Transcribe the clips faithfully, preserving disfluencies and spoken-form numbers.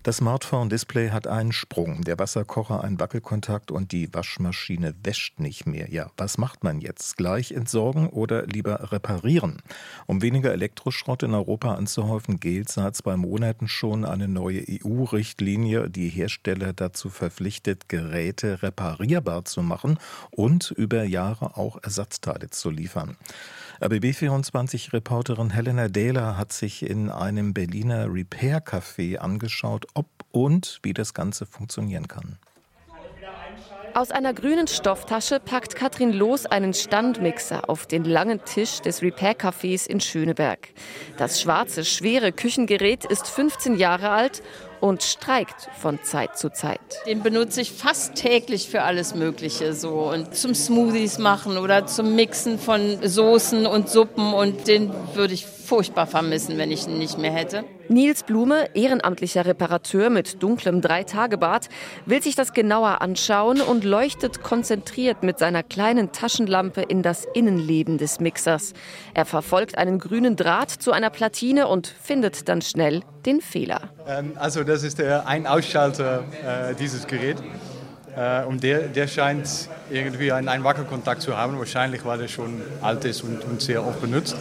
Das Smartphone-Display hat einen Sprung, der Wasserkocher einen Wackelkontakt und die Waschmaschine wäscht nicht mehr. Ja, was macht man jetzt? Gleich entsorgen oder lieber reparieren? Um weniger Elektroschrott in Europa anzuhäufen, gilt seit zwei Monaten schon eine neue E U-Richtlinie, die Hersteller dazu verpflichtet, Geräte reparierbar zu machen und über Jahre auch Ersatzteile zu liefern. R B B vierundzwanzig-Reporterin Helena Dehler hat sich in einem Berliner Repair-Café angeschaut, ob und wie das Ganze funktionieren kann. Aus einer grünen Stofftasche packt Katrin Loos einen Standmixer auf den langen Tisch des Repair-Cafés in Schöneberg. Das schwarze, schwere Küchengerät ist fünfzehn Jahre alt und streikt von Zeit zu Zeit. Den benutze ich fast täglich für alles Mögliche, so und zum Smoothies machen oder zum Mixen von Soßen und Suppen, und den würde ich furchtbar vermissen, wenn ich ihn nicht mehr hätte. Nils Blume, ehrenamtlicher Reparateur mit dunklem Drei-Tage-Bart, will sich das genauer anschauen und leuchtet konzentriert mit seiner kleinen Taschenlampe in das Innenleben des Mixers. Er verfolgt einen grünen Draht zu einer Platine und findet dann schnell den Fehler. Ähm, also das ist der Ein-Ausschalter äh, dieses Gerät. Äh, und der, der scheint irgendwie einen, einen Wackelkontakt zu haben, wahrscheinlich weil er schon alt ist und, und sehr oft benutzt.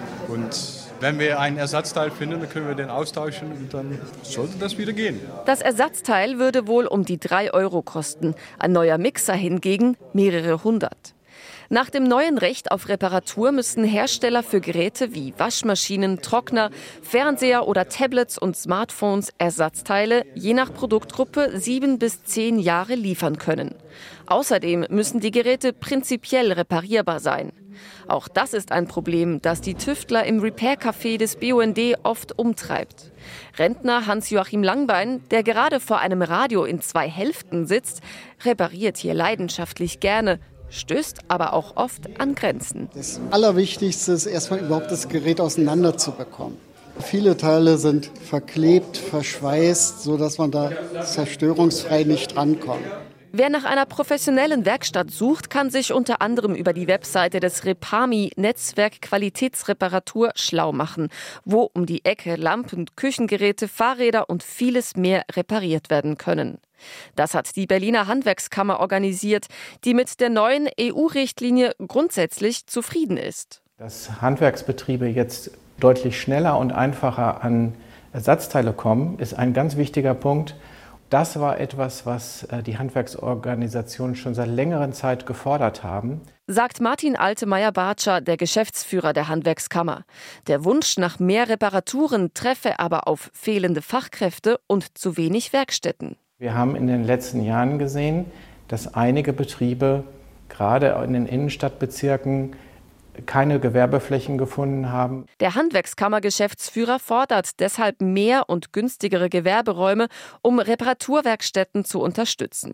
Und wenn wir ein Ersatzteil finden, dann können wir den austauschen und dann sollte das wieder gehen. Das Ersatzteil würde wohl um die drei Euro kosten, ein neuer Mixer hingegen mehrere hundert. Nach dem neuen Recht auf Reparatur müssen Hersteller für Geräte wie Waschmaschinen, Trockner, Fernseher oder Tablets und Smartphones Ersatzteile je nach Produktgruppe sieben bis zehn Jahre liefern können. Außerdem müssen die Geräte prinzipiell reparierbar sein. Auch das ist ein Problem, das die Tüftler im Repair-Café des B U N D oft umtreibt. Rentner Hans-Joachim Langbein, der gerade vor einem Radio in zwei Hälften sitzt, repariert hier leidenschaftlich gerne, stößt aber auch oft an Grenzen. Das Allerwichtigste ist erstmal überhaupt das Gerät auseinanderzubekommen. Viele Teile sind verklebt, verschweißt, sodass man da zerstörungsfrei nicht rankommt. Wer nach einer professionellen Werkstatt sucht, kann sich unter anderem über die Webseite des Repami Netzwerk Qualitätsreparatur schlau machen, wo um die Ecke Lampen, Küchengeräte, Fahrräder und vieles mehr repariert werden können. Das hat die Berliner Handwerkskammer organisiert, die mit der neuen E U-Richtlinie grundsätzlich zufrieden ist. Dass Handwerksbetriebe jetzt deutlich schneller und einfacher an Ersatzteile kommen, ist ein ganz wichtiger Punkt. Das war etwas, was die Handwerksorganisationen schon seit längerer Zeit gefordert haben. Sagt Martin Altemeyer-Bartscher, der Geschäftsführer der Handwerkskammer. Der Wunsch nach mehr Reparaturen treffe aber auf fehlende Fachkräfte und zu wenig Werkstätten. Wir haben in den letzten Jahren gesehen, dass einige Betriebe, gerade in den Innenstadtbezirken, keine Gewerbeflächen gefunden haben. Der Handwerkskammer-Geschäftsführer fordert deshalb mehr und günstigere Gewerberäume, um Reparaturwerkstätten zu unterstützen.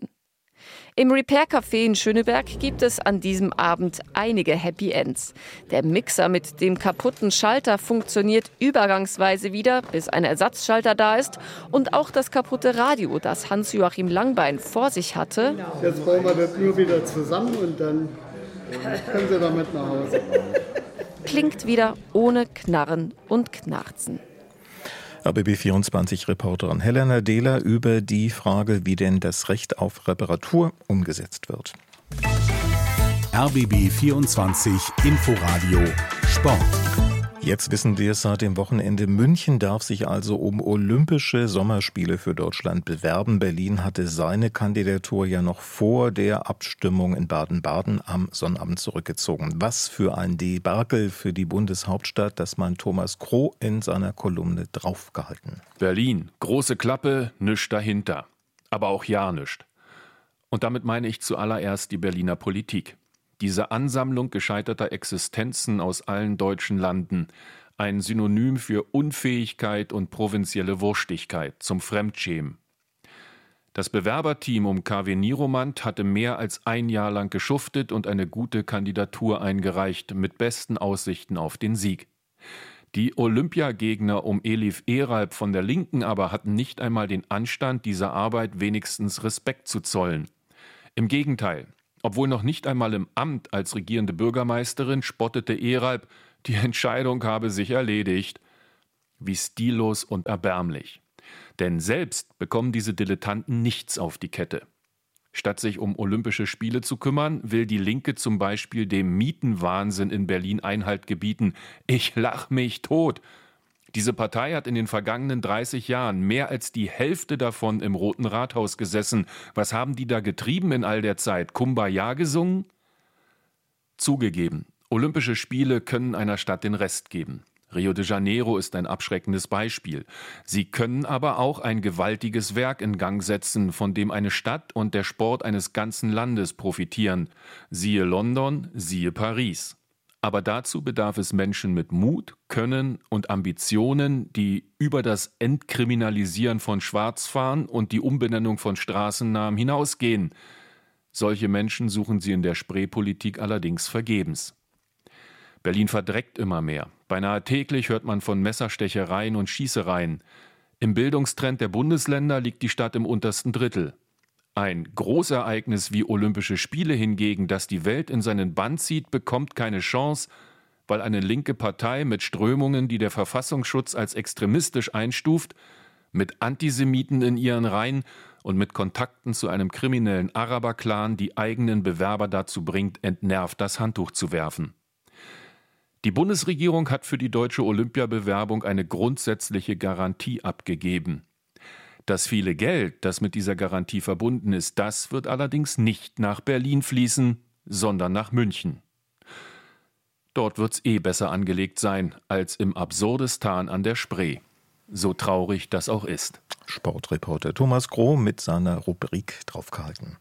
Im Repair-Café in Schöneberg gibt es an diesem Abend einige Happy Ends. Der Mixer mit dem kaputten Schalter funktioniert übergangsweise wieder, bis ein Ersatzschalter da ist. Und auch das kaputte Radio, das Hans-Joachim Langbein vor sich hatte. Jetzt bauen wir das nur wieder zusammen und dann können Sie damit nach Hause. Klingt wieder ohne Knarren und Knarzen. R B B vierundzwanzig-Reporterin Helena Dehler über die Frage, wie denn das Recht auf Reparatur umgesetzt wird. R B B vierundzwanzig Inforadio Sport. Jetzt wissen wir es seit dem Wochenende. München darf sich also um Olympische Sommerspiele für Deutschland bewerben. Berlin hatte seine Kandidatur ja noch vor der Abstimmung in Baden-Baden am Sonnabend zurückgezogen. Was für ein Debakel für die Bundeshauptstadt, das meint Thomas Kroh in seiner Kolumne draufgehalten. Berlin, große Klappe, nisch dahinter. Aber auch ja nischt. Und damit meine ich zuallererst die Berliner Politik. Diese Ansammlung gescheiterter Existenzen aus allen deutschen Landen, ein Synonym für Unfähigkeit und provinzielle Wurstigkeit, zum Fremdschämen. Das Bewerberteam um K W Niromand hatte mehr als ein Jahr lang geschuftet und eine gute Kandidatur eingereicht, mit besten Aussichten auf den Sieg. Die Olympiagegner um Elif Eralp von der Linken aber hatten nicht einmal den Anstand, dieser Arbeit wenigstens Respekt zu zollen. Im Gegenteil. Obwohl noch nicht einmal im Amt als regierende Bürgermeisterin spottete Eralp, die Entscheidung habe sich erledigt. Wie stillos und erbärmlich. Denn selbst bekommen diese Dilettanten nichts auf die Kette. Statt sich um Olympische Spiele zu kümmern, will die Linke zum Beispiel dem Mietenwahnsinn in Berlin Einhalt gebieten. Ich lach mich tot. Diese Partei hat in den vergangenen dreißig Jahren mehr als die Hälfte davon im Roten Rathaus gesessen. Was haben die da getrieben in all der Zeit? Kumbaya gesungen? Zugegeben, Olympische Spiele können einer Stadt den Rest geben. Rio de Janeiro ist ein abschreckendes Beispiel. Sie können aber auch ein gewaltiges Werk in Gang setzen, von dem eine Stadt und der Sport eines ganzen Landes profitieren. Siehe London, siehe Paris. Aber dazu bedarf es Menschen mit Mut, Können und Ambitionen, die über das Entkriminalisieren von Schwarzfahren und die Umbenennung von Straßennamen hinausgehen. Solche Menschen suchen sie in der Spreepolitik allerdings vergebens. Berlin verdreckt immer mehr. Beinahe täglich hört man von Messerstechereien und Schießereien. Im Bildungstrend der Bundesländer liegt die Stadt im untersten Drittel. Ein Großereignis wie Olympische Spiele hingegen, das die Welt in seinen Bann zieht, bekommt keine Chance, weil eine linke Partei mit Strömungen, die der Verfassungsschutz als extremistisch einstuft, mit Antisemiten in ihren Reihen und mit Kontakten zu einem kriminellen Araber-Clan die eigenen Bewerber dazu bringt, entnervt das Handtuch zu werfen. Die Bundesregierung hat für die deutsche Olympiabewerbung eine grundsätzliche Garantie abgegeben. Das viele Geld, das mit dieser Garantie verbunden ist, das wird allerdings nicht nach Berlin fließen, sondern nach München. Dort wird's eh besser angelegt sein als im Absurdistan an der Spree. So traurig das auch ist. Sportreporter Thomas Groh mit seiner Rubrik draufgehalten.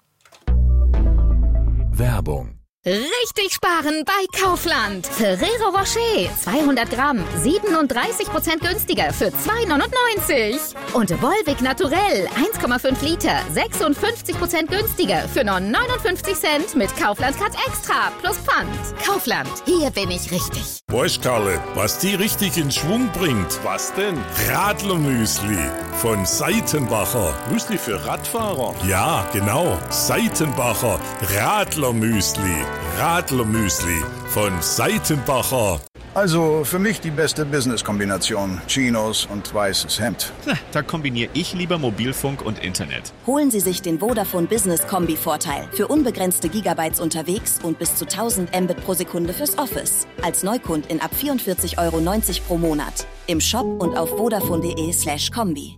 Werbung. Richtig sparen bei Kaufland. Ferrero Rocher zweihundert Gramm, siebenunddreißig Prozent günstiger für zwei neunundneunzig. Und Volvic Naturell eins Komma fünf Liter, sechsundfünfzig Prozent günstiger für nur neunundfünfzig Cent mit Kaufland Card Extra plus Pfand. Kaufland, hier bin ich richtig. Weißt Karle, was die richtig in Schwung bringt? Was denn? Radlermüsli von Seitenbacher. Müsli für Radfahrer? Ja, genau. Seitenbacher Radlermüsli. Radlermüsli von Seitenbacher. Also für mich die beste Business-Kombination. Chinos und weißes Hemd. Na, da kombiniere ich lieber Mobilfunk und Internet. Holen Sie sich den Vodafone Business Kombi-Vorteil. Für unbegrenzte Gigabytes unterwegs und bis zu tausend Mbit pro Sekunde fürs Office. Als Neukundin ab vierundvierzig Euro neunzig pro Monat. Im Shop und auf vodafone.de slash Kombi.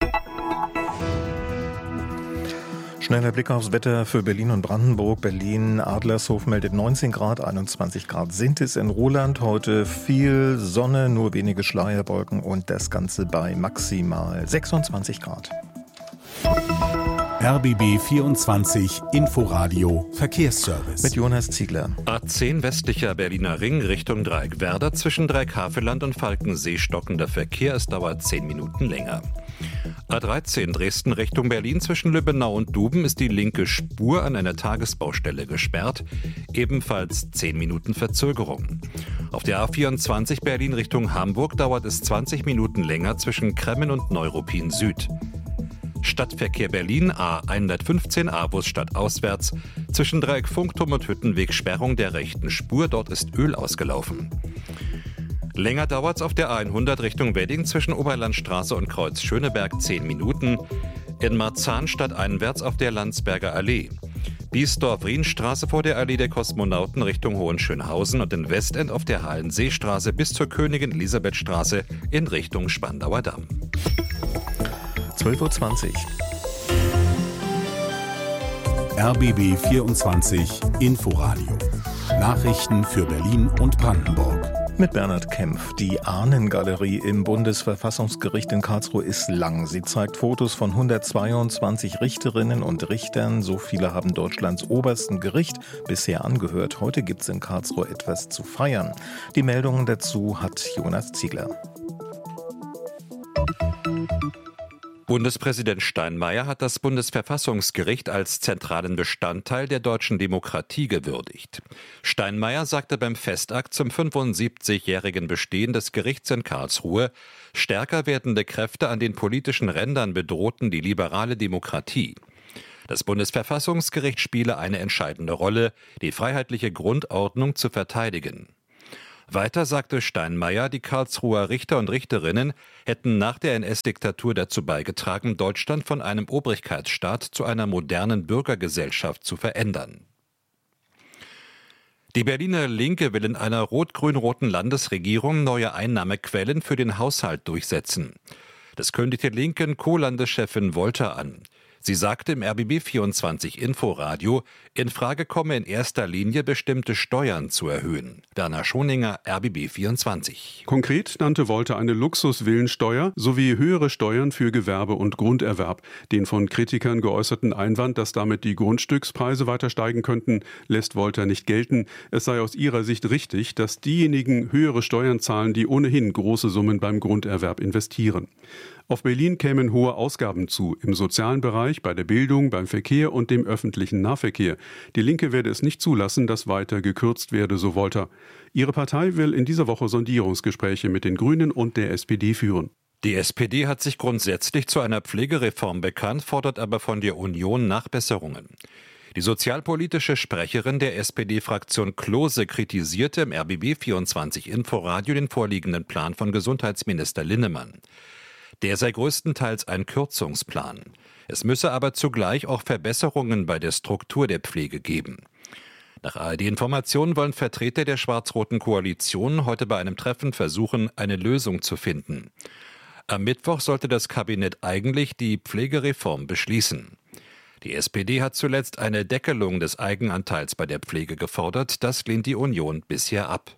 Schneller Blick aufs Wetter für Berlin und Brandenburg. Berlin, Adlershof meldet neunzehn Grad, einundzwanzig Grad sind es in Ruhland. Heute viel Sonne, nur wenige Schleierwolken und das Ganze bei maximal sechsundzwanzig Grad. R B B vierundzwanzig Inforadio Verkehrsservice. Mit Jonas Ziegler. A zehn westlicher Berliner Ring Richtung Dreieckwerder zwischen Dreieckhaveland und Falkensee stockender Verkehr. Es dauert zehn Minuten länger. A dreizehn Dresden Richtung Berlin zwischen Lübbenau und Duben ist die linke Spur an einer Tagesbaustelle gesperrt. Ebenfalls zehn Minuten Verzögerung. Auf der A vierundzwanzig Berlin Richtung Hamburg dauert es zwanzig Minuten länger zwischen Kremmen und Neuruppin Süd. Stadtverkehr Berlin A hundertfünfzehn A-Bus stadtauswärts. Zwischen Dreieck Funkturm und Hüttenweg Sperrung der rechten Spur. Dort ist Öl ausgelaufen. Länger dauert's auf der A hundert Richtung Wedding zwischen Oberlandstraße und Kreuz Schöneberg zehn Minuten. In Marzahn stadteinwärts auf der Landsberger Allee. Biesdorf-Rienstraße vor der Allee der Kosmonauten Richtung Hohenschönhausen und in Westend auf der Hallenseestraße bis zur Königin-Elisabeth-Straße in Richtung Spandauer Damm. zwölf Uhr zwanzig. R B B vierundzwanzig Inforadio. Nachrichten für Berlin und Brandenburg. Mit Bernhard Kempf. Die Ahnengalerie im Bundesverfassungsgericht in Karlsruhe ist lang. Sie zeigt Fotos von hundertzweiundzwanzig Richterinnen und Richtern. So viele haben Deutschlands obersten Gericht bisher angehört. Heute gibt es in Karlsruhe etwas zu feiern. Die Meldungen dazu hat Jonas Ziegler. Bundespräsident Steinmeier hat das Bundesverfassungsgericht als zentralen Bestandteil der deutschen Demokratie gewürdigt. Steinmeier sagte beim Festakt zum fünfundsiebzigjährigen Bestehen des Gerichts in Karlsruhe, stärker werdende Kräfte an den politischen Rändern bedrohten die liberale Demokratie. Das Bundesverfassungsgericht spiele eine entscheidende Rolle, die freiheitliche Grundordnung zu verteidigen. Weiter sagte Steinmeier, die Karlsruher Richter und Richterinnen hätten nach der N S-Diktatur dazu beigetragen, Deutschland von einem Obrigkeitsstaat zu einer modernen Bürgergesellschaft zu verändern. Die Berliner Linke will in einer rot-grün-roten Landesregierung neue Einnahmequellen für den Haushalt durchsetzen. Das kündigte linken Co-Landeschefin Wolter an. Sie sagte im R B B vierundzwanzig Inforadio, in Frage komme in erster Linie bestimmte Steuern zu erhöhen. Werner Schoninger, R B B vierundzwanzig. Konkret nannte Wolter eine Luxusvillensteuer sowie höhere Steuern für Gewerbe und Grunderwerb. Den von Kritikern geäußerten Einwand, dass damit die Grundstückspreise weiter steigen könnten, lässt Wolter nicht gelten. Es sei aus ihrer Sicht richtig, dass diejenigen höhere Steuern zahlen, die ohnehin große Summen beim Grunderwerb investieren. Auf Berlin kämen hohe Ausgaben zu, im sozialen Bereich, bei der Bildung, beim Verkehr und dem öffentlichen Nahverkehr. Die Linke werde es nicht zulassen, dass weiter gekürzt werde, so Wolter. Ihre Partei will in dieser Woche Sondierungsgespräche mit den Grünen und der S P D führen. Die S P D hat sich grundsätzlich zu einer Pflegereform bekannt, fordert aber von der Union Nachbesserungen. Die sozialpolitische Sprecherin der S P D-Fraktion Klose kritisierte im R B B vierundzwanzig Inforadio den vorliegenden Plan von Gesundheitsminister Linnemann. Der sei größtenteils ein Kürzungsplan. Es müsse aber zugleich auch Verbesserungen bei der Struktur der Pflege geben. Nach A R D-Informationen wollen Vertreter der schwarz-roten Koalition heute bei einem Treffen versuchen, eine Lösung zu finden. Am Mittwoch sollte das Kabinett eigentlich die Pflegereform beschließen. Die S P D hat zuletzt eine Deckelung des Eigenanteils bei der Pflege gefordert. Das lehnt die Union bisher ab.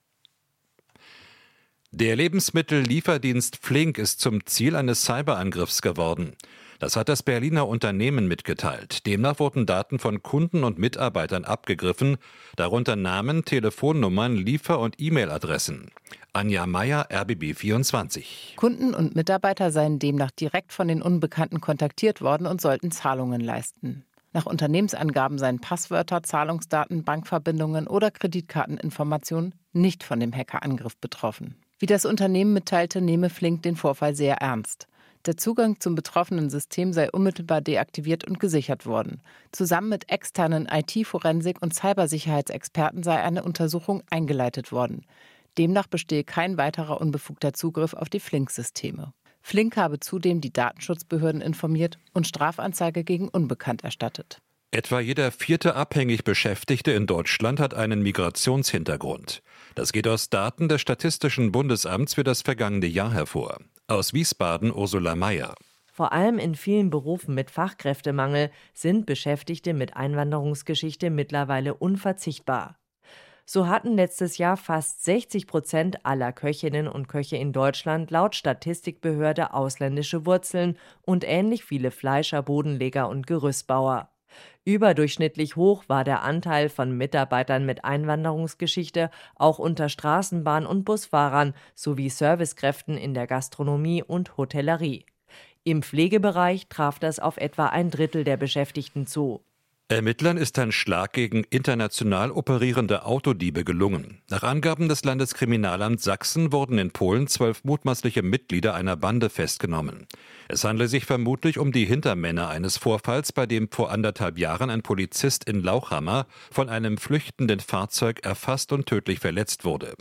Der Lebensmittellieferdienst Flink ist zum Ziel eines Cyberangriffs geworden. Das hat das Berliner Unternehmen mitgeteilt. Demnach wurden Daten von Kunden und Mitarbeitern abgegriffen, darunter Namen, Telefonnummern, Liefer- und E-Mail-Adressen. Anja Meier, R B B vierundzwanzig. Kunden und Mitarbeiter seien demnach direkt von den Unbekannten kontaktiert worden und sollten Zahlungen leisten. Nach Unternehmensangaben seien Passwörter, Zahlungsdaten, Bankverbindungen oder Kreditkarteninformationen nicht von dem Hackerangriff betroffen. Wie das Unternehmen mitteilte, nehme Flink den Vorfall sehr ernst. Der Zugang zum betroffenen System sei unmittelbar deaktiviert und gesichert worden. Zusammen mit externen I T-Forensik- und Cybersicherheitsexperten sei eine Untersuchung eingeleitet worden. Demnach bestehe kein weiterer unbefugter Zugriff auf die Flink-Systeme. Flink habe zudem die Datenschutzbehörden informiert und Strafanzeige gegen Unbekannt erstattet. Etwa jeder vierte abhängig Beschäftigte in Deutschland hat einen Migrationshintergrund. Das geht aus Daten des Statistischen Bundesamts für das vergangene Jahr hervor. Aus Wiesbaden Ursula Mayer. Vor allem in vielen Berufen mit Fachkräftemangel sind Beschäftigte mit Einwanderungsgeschichte mittlerweile unverzichtbar. So hatten letztes Jahr fast sechzig Prozent aller Köchinnen und Köche in Deutschland laut Statistikbehörde ausländische Wurzeln und ähnlich viele Fleischer, Bodenleger und Gerüstbauer. Überdurchschnittlich hoch war der Anteil von Mitarbeitern mit Einwanderungsgeschichte auch unter Straßenbahn- und Busfahrern sowie Servicekräften in der Gastronomie und Hotellerie. Im Pflegebereich traf das auf etwa ein Drittel der Beschäftigten zu. Ermittlern ist ein Schlag gegen international operierende Autodiebe gelungen. Nach Angaben des Landeskriminalamts Sachsen wurden in Polen zwölf mutmaßliche Mitglieder einer Bande festgenommen. Es handle sich vermutlich um die Hintermänner eines Vorfalls, bei dem vor anderthalb Jahren ein Polizist in Lauchhammer von einem flüchtenden Fahrzeug erfasst und tödlich verletzt wurde.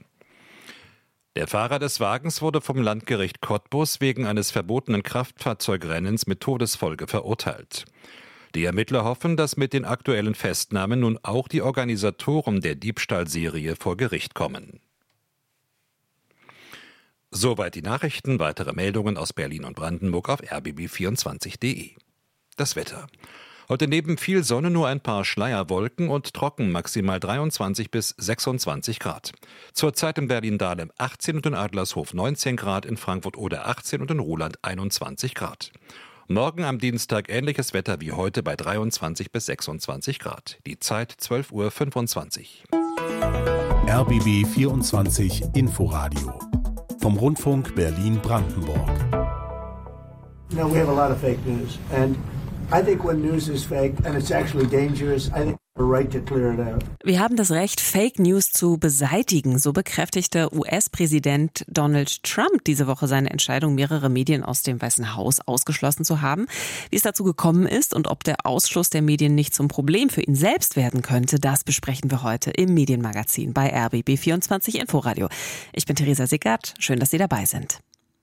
Der Fahrer des Wagens wurde vom Landgericht Cottbus wegen eines verbotenen Kraftfahrzeugrennens mit Todesfolge verurteilt. Die Ermittler hoffen, dass mit den aktuellen Festnahmen nun auch die Organisatoren der Diebstahlserie vor Gericht kommen. Soweit die Nachrichten. Weitere Meldungen aus Berlin und Brandenburg auf r b b vierundzwanzig punkt de. Das Wetter. Heute neben viel Sonne nur ein paar Schleierwolken und trocken, maximal dreiundzwanzig bis sechsundzwanzig Grad. Zurzeit in Berlin-Dahlem achtzehn und in Adlershof neunzehn Grad, in Frankfurt oder achtzehn und in Ruhland einundzwanzig Grad. Morgen am Dienstag ähnliches Wetter wie heute bei dreiundzwanzig bis sechsundzwanzig Grad. Die Zeit zwölf Uhr fünfundzwanzig. R B B vierundzwanzig Inforadio vom Rundfunk Berlin-Brandenburg. You know, we have a lot of fake news, and I think when news is fake and it's actually dangerous, I think Wir haben das Recht, Fake News zu beseitigen, so bekräftigte U S-Präsident Donald Trump diese Woche seine Entscheidung, mehrere Medien aus dem Weißen Haus ausgeschlossen zu haben. Wie es dazu gekommen ist und ob der Ausschluss der Medien nicht zum Problem für ihn selbst werden könnte, das besprechen wir heute im Medienmagazin bei R B B vierundzwanzig Inforadio. Ich bin Theresa Sickert, schön, dass Sie dabei sind.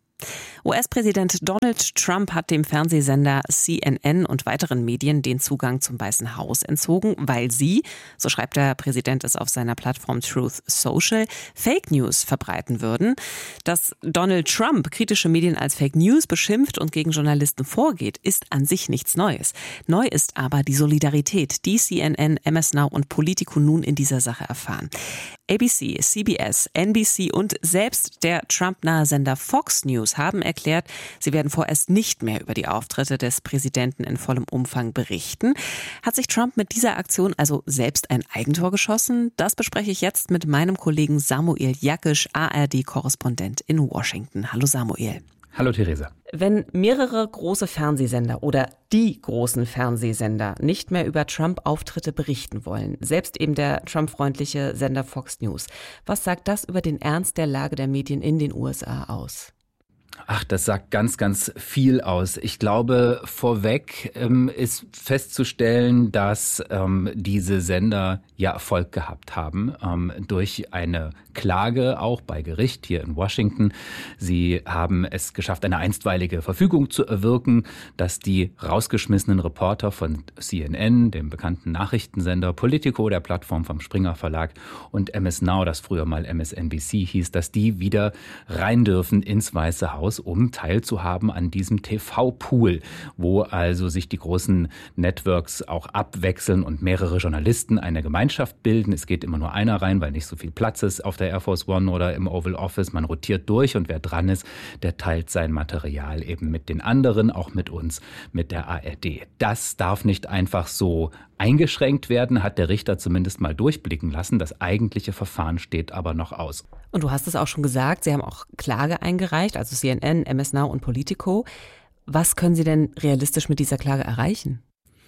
U S-Präsident Donald Trump hat dem Fernsehsender C N N und weiteren Medien den Zugang zum Weißen Haus entzogen, weil sie, so schreibt der Präsident es auf seiner Plattform Truth Social, Fake News verbreiten würden. Dass Donald Trump kritische Medien als Fake News beschimpft und gegen Journalisten vorgeht, ist an sich nichts Neues. Neu ist aber die Solidarität, die C N N, M S Now und Politico nun in dieser Sache erfahren. A B C, C B S, N B C und selbst der Trump-nahe Sender Fox News haben erklärt, sie werden vorerst nicht mehr über die Auftritte des Präsidenten in vollem Umfang berichten. Hat sich Trump mit dieser Aktion also selbst ein Eigentor geschossen? Das bespreche ich jetzt mit meinem Kollegen Samuel Jakisch, A R D-Korrespondent in Washington. Hallo Samuel. Hallo Theresa. Wenn mehrere große Fernsehsender oder die großen Fernsehsender nicht mehr über Trump-Auftritte berichten wollen, selbst eben der Trump-freundliche Sender Fox News, was sagt das über den Ernst der Lage der Medien in den U S A aus? Ach, das sagt ganz, ganz viel aus. Ich glaube, vorweg ähm, ist festzustellen, dass ähm, diese Sender ja Erfolg gehabt haben ähm, durch eine Klage auch bei Gericht hier in Washington. Sie haben es geschafft, eine einstweilige Verfügung zu erwirken, dass die rausgeschmissenen Reporter von C N N, dem bekannten Nachrichtensender, Politico, der Plattform vom Springer Verlag, und M S Now, das früher mal M S N B C hieß, dass die wieder rein dürfen ins Weiße Haus, um teilzuhaben an diesem T V-Pool, wo also sich die großen Networks auch abwechseln und mehrere Journalisten eine Gemeinschaft bilden. Es geht immer nur einer rein, weil nicht so viel Platz ist auf der Air Force One oder im Oval Office. Man rotiert durch und wer dran ist, der teilt sein Material eben mit den anderen, auch mit uns, mit der A R D. Das darf nicht einfach so eingeschränkt werden, hat der Richter zumindest mal durchblicken lassen. Das eigentliche Verfahren steht aber noch aus. Und du hast es auch schon gesagt, Sie haben auch Klage eingereicht, also C N N, M S Now und Politico. Was können Sie denn realistisch mit dieser Klage erreichen?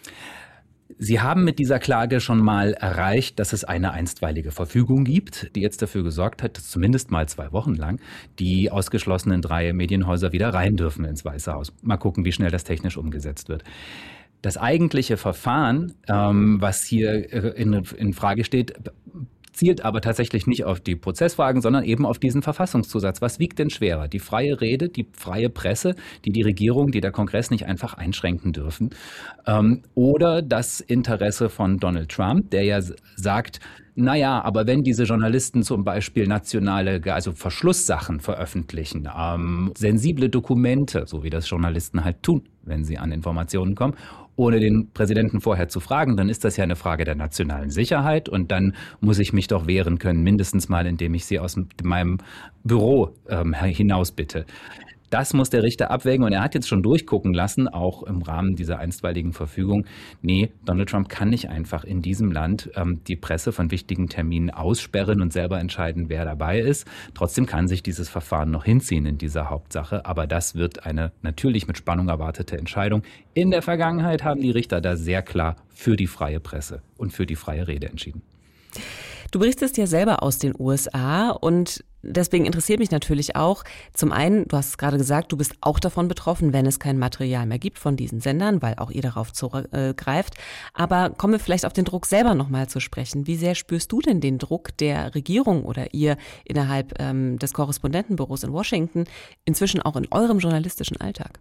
Sie haben mit dieser Klage schon mal erreicht, dass es eine einstweilige Verfügung gibt, die jetzt dafür gesorgt hat, dass zumindest mal zwei Wochen lang die ausgeschlossenen drei Medienhäuser wieder rein dürfen ins Weiße Haus. Mal gucken, wie schnell das technisch umgesetzt wird. Das eigentliche Verfahren, ähm, was hier in, in Frage steht, zielt aber tatsächlich nicht auf die Prozessfragen, sondern eben auf diesen Verfassungszusatz. Was wiegt denn schwerer? Die freie Rede, die freie Presse, die die Regierung, die der Kongress nicht einfach einschränken dürfen, ähm, oder das Interesse von Donald Trump, der ja sagt, naja, aber wenn diese Journalisten zum Beispiel nationale, also Verschlusssachen veröffentlichen, ähm, sensible Dokumente, so wie das Journalisten halt tun, wenn sie an Informationen kommen, ohne den Präsidenten vorher zu fragen, dann ist das ja eine Frage der nationalen Sicherheit und dann muss ich mich doch wehren können, mindestens mal, indem ich sie aus meinem Büro ähm, hinaus bitte. Das muss der Richter abwägen und er hat jetzt schon durchgucken lassen, auch im Rahmen dieser einstweiligen Verfügung. Nee, Donald Trump kann nicht einfach in diesem Land ähm, die Presse von wichtigen Terminen aussperren und selber entscheiden, wer dabei ist. Trotzdem kann sich dieses Verfahren noch hinziehen in dieser Hauptsache, aber das wird eine natürlich mit Spannung erwartete Entscheidung. In der Vergangenheit haben die Richter da sehr klar für die freie Presse und für die freie Rede entschieden. Du berichtest ja selber aus den U S A und deswegen interessiert mich natürlich auch, zum einen, du hast es gerade gesagt, du bist auch davon betroffen, wenn es kein Material mehr gibt von diesen Sendern, weil auch ihr darauf zugreift. Aber kommen wir vielleicht auf den Druck selber nochmal zu sprechen. Wie sehr spürst du denn den Druck der Regierung oder ihr innerhalb ähm, des Korrespondentenbüros in Washington inzwischen auch in eurem journalistischen Alltag?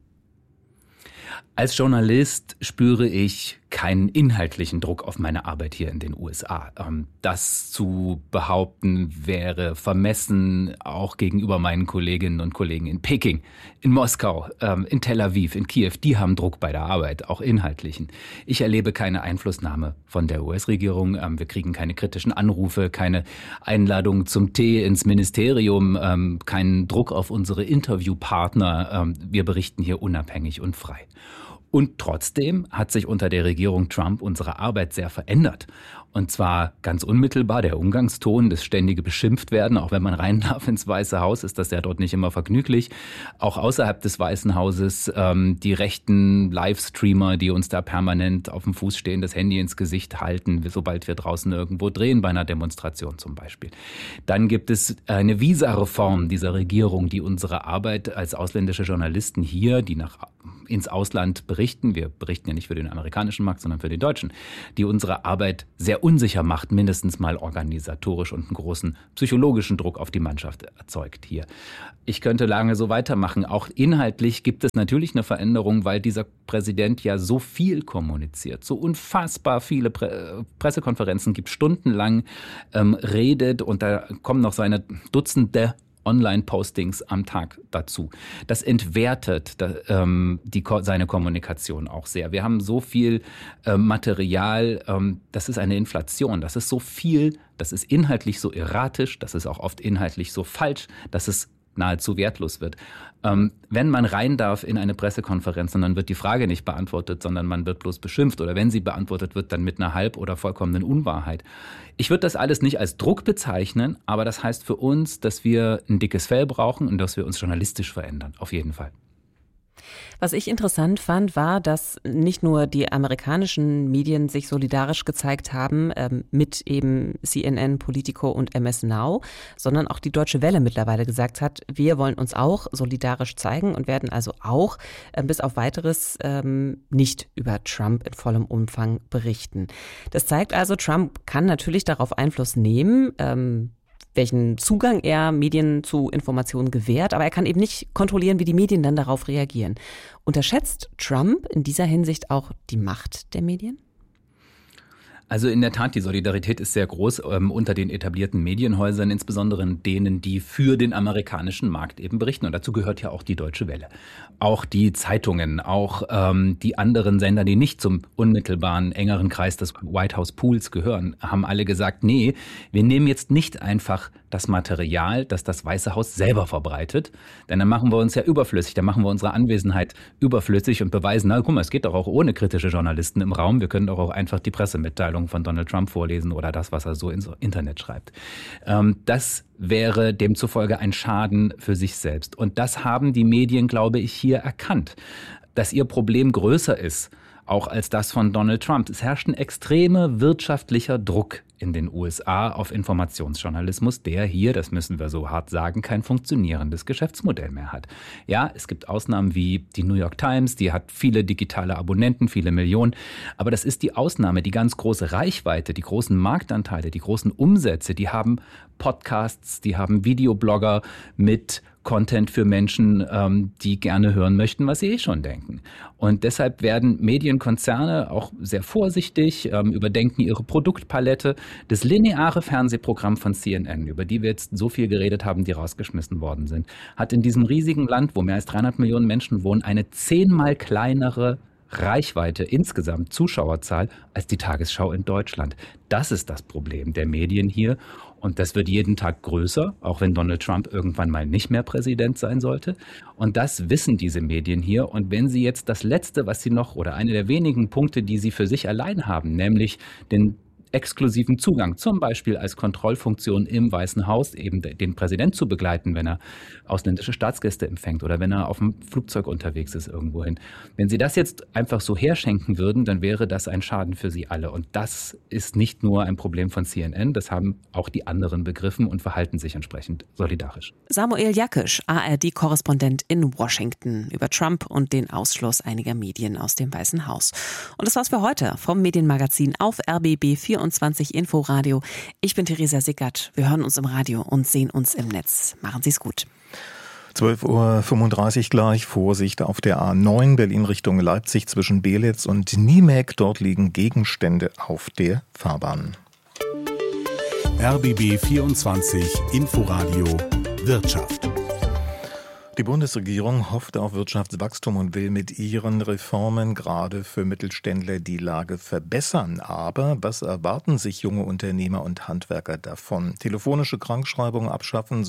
Als Journalist spüre ich keinen inhaltlichen Druck auf meine Arbeit hier in den U S A. Das zu behaupten wäre vermessen, auch gegenüber meinen Kolleginnen und Kollegen in Peking, in Moskau, in Tel Aviv, in Kiew. Die haben Druck bei der Arbeit, auch inhaltlichen. Ich erlebe keine Einflussnahme von der U S-Regierung. Wir kriegen keine kritischen Anrufe, keine Einladungen zum Tee ins Ministerium, keinen Druck auf unsere Interviewpartner. Wir berichten hier unabhängig und frei. Und trotzdem hat sich unter der Regierung Trump unsere Arbeit sehr verändert. Und zwar ganz unmittelbar der Umgangston, das ständige Beschimpftwerden. Auch wenn man rein darf ins Weiße Haus, ist das ja dort nicht immer vergnüglich. Auch außerhalb des Weißen Hauses ähm, die rechten Livestreamer, die uns da permanent auf dem Fuß stehen, das Handy ins Gesicht halten, sobald wir draußen irgendwo drehen, bei einer Demonstration zum Beispiel. Dann gibt es eine Visareform dieser Regierung, die unsere Arbeit als ausländische Journalisten hier, die nach ins Ausland berichten, wir berichten ja nicht für den amerikanischen Markt, sondern für den deutschen, die unsere Arbeit sehr unsicher macht, mindestens mal organisatorisch und einen großen psychologischen Druck auf die Mannschaft erzeugt hier. Ich könnte lange so weitermachen. Auch inhaltlich gibt es natürlich eine Veränderung, weil dieser Präsident ja so viel kommuniziert, so unfassbar viele Pre- Pressekonferenzen gibt, stundenlang ähm, redet und da kommen noch seine Dutzende Online-Postings am Tag dazu. Das entwertet da, ähm, die, seine Kommunikation auch sehr. Wir haben so viel äh, Material, ähm, das ist eine Inflation, das ist so viel, das ist inhaltlich so erratisch, das ist auch oft inhaltlich so falsch, dass es nahezu wertlos wird. Ähm, wenn man rein darf in eine Pressekonferenz und dann wird die Frage nicht beantwortet, sondern man wird bloß beschimpft oder wenn sie beantwortet wird, dann mit einer halb- oder vollkommenen Unwahrheit. Ich würde das alles nicht als Druck bezeichnen, aber das heißt für uns, dass wir ein dickes Fell brauchen und dass wir uns journalistisch verändern, auf jeden Fall. Was ich interessant fand, war, dass nicht nur die amerikanischen Medien sich solidarisch gezeigt haben ähm, mit eben C N N, Politico und M S Now, sondern auch die Deutsche Welle mittlerweile gesagt hat, wir wollen uns auch solidarisch zeigen und werden also auch äh, bis auf Weiteres ähm, nicht über Trump in vollem Umfang berichten. Das zeigt also, Trump kann natürlich darauf Einfluss nehmen, ähm, welchen Zugang er Medien zu Informationen gewährt, aber er kann eben nicht kontrollieren, wie die Medien dann darauf reagieren. Unterschätzt Trump in dieser Hinsicht auch die Macht der Medien? Also in der Tat, die Solidarität ist sehr groß ähm, unter den etablierten Medienhäusern, insbesondere denen, die für den amerikanischen Markt eben berichten. Und dazu gehört ja auch die Deutsche Welle. Auch die Zeitungen, auch ähm, die anderen Sender, die nicht zum unmittelbaren, engeren Kreis des White House Pools gehören, haben alle gesagt, nee, wir nehmen jetzt nicht einfach das Material, das das Weiße Haus selber verbreitet, denn dann machen wir uns ja überflüssig, dann machen wir unsere Anwesenheit überflüssig und beweisen, na guck mal, es geht doch auch ohne kritische Journalisten im Raum, wir können doch auch einfach die Pressemitteilung von Donald Trump vorlesen oder das, was er so ins Internet schreibt. Ähm, das wäre demzufolge ein Schaden für sich selbst. Und das haben die Medien, glaube ich, hier erkannt, dass ihr Problem größer ist, auch als das von Donald Trump. Es herrscht ein extremer wirtschaftlicher Druck in den U S A auf Informationsjournalismus, der hier, das müssen wir so hart sagen, kein funktionierendes Geschäftsmodell mehr hat. Ja, es gibt Ausnahmen wie die New York Times, die hat viele digitale Abonnenten, viele Millionen, aber das ist die Ausnahme. Die ganz große Reichweite, die großen Marktanteile, die großen Umsätze, die haben Podcasts, die haben Videoblogger mit Content für Menschen, ähm, die gerne hören möchten, was sie eh schon denken. Und deshalb werden Medienkonzerne auch sehr vorsichtig, ähm, überdenken ihre Produktpalette. Das lineare Fernsehprogramm von C N N, über die wir jetzt so viel geredet haben, die rausgeschmissen worden sind, hat in diesem riesigen Land, wo mehr als dreihundert Millionen Menschen wohnen, eine zehnmal kleinere Reichweite, insgesamt Zuschauerzahl, als die Tagesschau in Deutschland. Das ist das Problem der Medien hier. Und das wird jeden Tag größer, auch wenn Donald Trump irgendwann mal nicht mehr Präsident sein sollte. Und das wissen diese Medien hier. Und wenn sie jetzt das Letzte, was sie noch, oder eine der wenigen Punkte, die sie für sich allein haben, nämlich den exklusiven Zugang, zum Beispiel als Kontrollfunktion im Weißen Haus, eben den Präsident zu begleiten, wenn er ausländische Staatsgäste empfängt oder wenn er auf dem Flugzeug unterwegs ist irgendwohin. Wenn Sie das jetzt einfach so herschenken würden, dann wäre das ein Schaden für Sie alle. Und das ist nicht nur ein Problem von C N N, das haben auch die anderen begriffen und verhalten sich entsprechend solidarisch. Samuel Jakisch, A R D-Korrespondent in Washington, über Trump und den Ausschluss einiger Medien aus dem Weißen Haus. Und das war's für heute vom Medienmagazin auf R B B vierundzwanzig Inforadio. Ich bin Theresa Sickert. Wir hören uns im Radio und sehen uns im Netz. Machen Sie es gut. zwölf Uhr fünfunddreißig gleich. Vorsicht auf der A neun Berlin Richtung Leipzig zwischen Belitz und Niemek. Dort liegen Gegenstände auf der Fahrbahn. R B B vierundzwanzig Inforadio Wirtschaft. Die Bundesregierung hofft auf Wirtschaftswachstum und will mit ihren Reformen gerade für Mittelständler die Lage verbessern. Aber was erwarten sich junge Unternehmer und Handwerker davon? Telefonische Krankschreibungen abschaffen,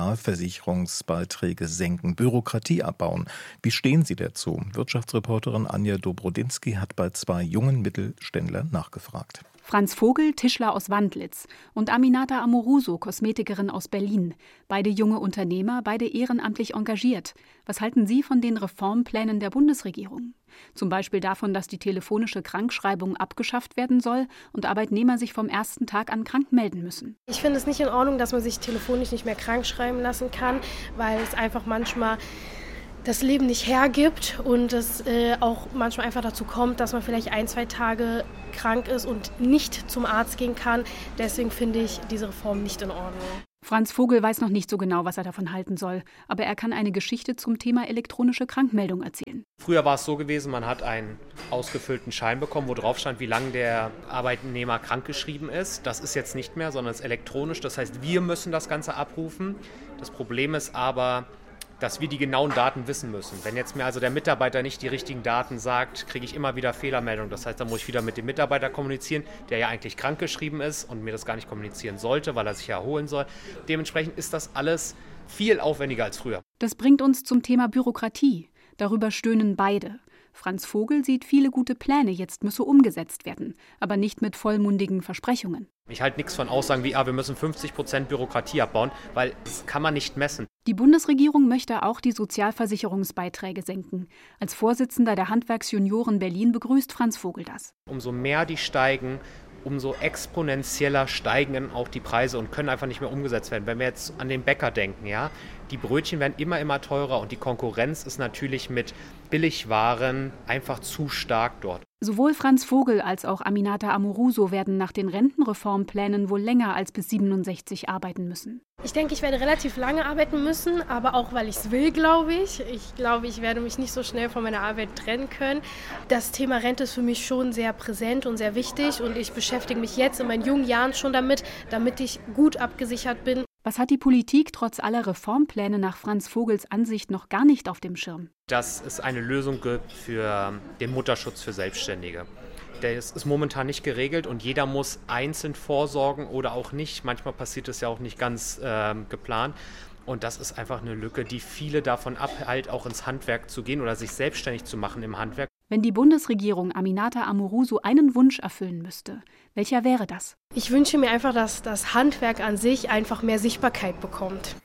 Sozialversicherungsbeiträge senken, Bürokratie abbauen. Wie stehen Sie dazu? Wirtschaftsreporterin Anja Dobrodinsky hat bei zwei jungen Mittelständlern nachgefragt. Franz Vogel, Tischler aus Wandlitz, und Aminata Amoruso, Kosmetikerin aus Berlin. Beide junge Unternehmer, beide ehrenamtlich engagiert. Was halten Sie von den Reformplänen der Bundesregierung? Zum Beispiel davon, dass die telefonische Krankschreibung abgeschafft werden soll und Arbeitnehmer sich vom ersten Tag an krank melden müssen. Ich finde es nicht in Ordnung, dass man sich telefonisch nicht mehr krank schreiben lassen kann, weil es einfach manchmal das Leben nicht hergibt und es äh, auch manchmal einfach dazu kommt, dass man vielleicht ein, zwei Tage krank ist und nicht zum Arzt gehen kann. Deswegen finde ich diese Reform nicht in Ordnung. Franz Vogel weiß noch nicht so genau, was er davon halten soll, aber er kann eine Geschichte zum Thema elektronische Krankmeldung erzählen. Früher war es so gewesen, man hat einen ausgefüllten Schein bekommen, wo drauf stand, wie lange der Arbeitnehmer krankgeschrieben ist. Das ist jetzt nicht mehr, sondern es ist elektronisch. Das heißt, wir müssen das Ganze abrufen. Das Problem ist aber, dass wir die genauen Daten wissen müssen. Wenn jetzt mir also der Mitarbeiter nicht die richtigen Daten sagt, kriege ich immer wieder Fehlermeldungen. Das heißt, dann muss ich wieder mit dem Mitarbeiter kommunizieren, der ja eigentlich krankgeschrieben ist und mir das gar nicht kommunizieren sollte, weil er sich ja erholen soll. Dementsprechend ist das alles viel aufwendiger als früher. Das bringt uns zum Thema Bürokratie. Darüber stöhnen beide. Franz Vogel sieht viele gute Pläne, jetzt müsse umgesetzt werden, aber nicht mit vollmundigen Versprechungen. Ich halte nichts von Aussagen wie, ah, wir müssen fünfzig Prozent Bürokratie abbauen, weil das kann man nicht messen. Die Bundesregierung möchte auch die Sozialversicherungsbeiträge senken. Als Vorsitzender der Handwerksjunioren Berlin begrüßt Franz Vogel das. Umso mehr die steigen, umso exponentieller steigen auch die Preise und können einfach nicht mehr umgesetzt werden. Wenn wir jetzt an den Bäcker denken, ja, die Brötchen werden immer, immer teurer und die Konkurrenz ist natürlich mit Billigwaren einfach zu stark dort. Sowohl Franz Vogel als auch Aminata Amoruso werden nach den Rentenreformplänen wohl länger als bis siebenundsechzig arbeiten müssen. Ich denke, ich werde relativ lange arbeiten müssen, aber auch, weil ich es will, glaube ich. Ich glaube, ich werde mich nicht so schnell von meiner Arbeit trennen können. Das Thema Rente ist für mich schon sehr präsent und sehr wichtig und ich beschäftige mich jetzt in meinen jungen Jahren schon damit, damit ich gut abgesichert bin. Was hat die Politik trotz aller Reformpläne nach Franz Vogels Ansicht noch gar nicht auf dem Schirm? Dass es eine Lösung gibt für den Mutterschutz für Selbstständige. Der ist, ist momentan nicht geregelt und jeder muss einzeln vorsorgen oder auch nicht. Manchmal passiert es ja auch nicht ganz äh, geplant. Und das ist einfach eine Lücke, die viele davon abhält, auch ins Handwerk zu gehen oder sich selbstständig zu machen im Handwerk. Wenn die Bundesregierung Aminata Amoruso einen Wunsch erfüllen müsste, welcher wäre das? Ich wünsche mir einfach, dass das Handwerk an sich einfach mehr Sichtbarkeit bekommt.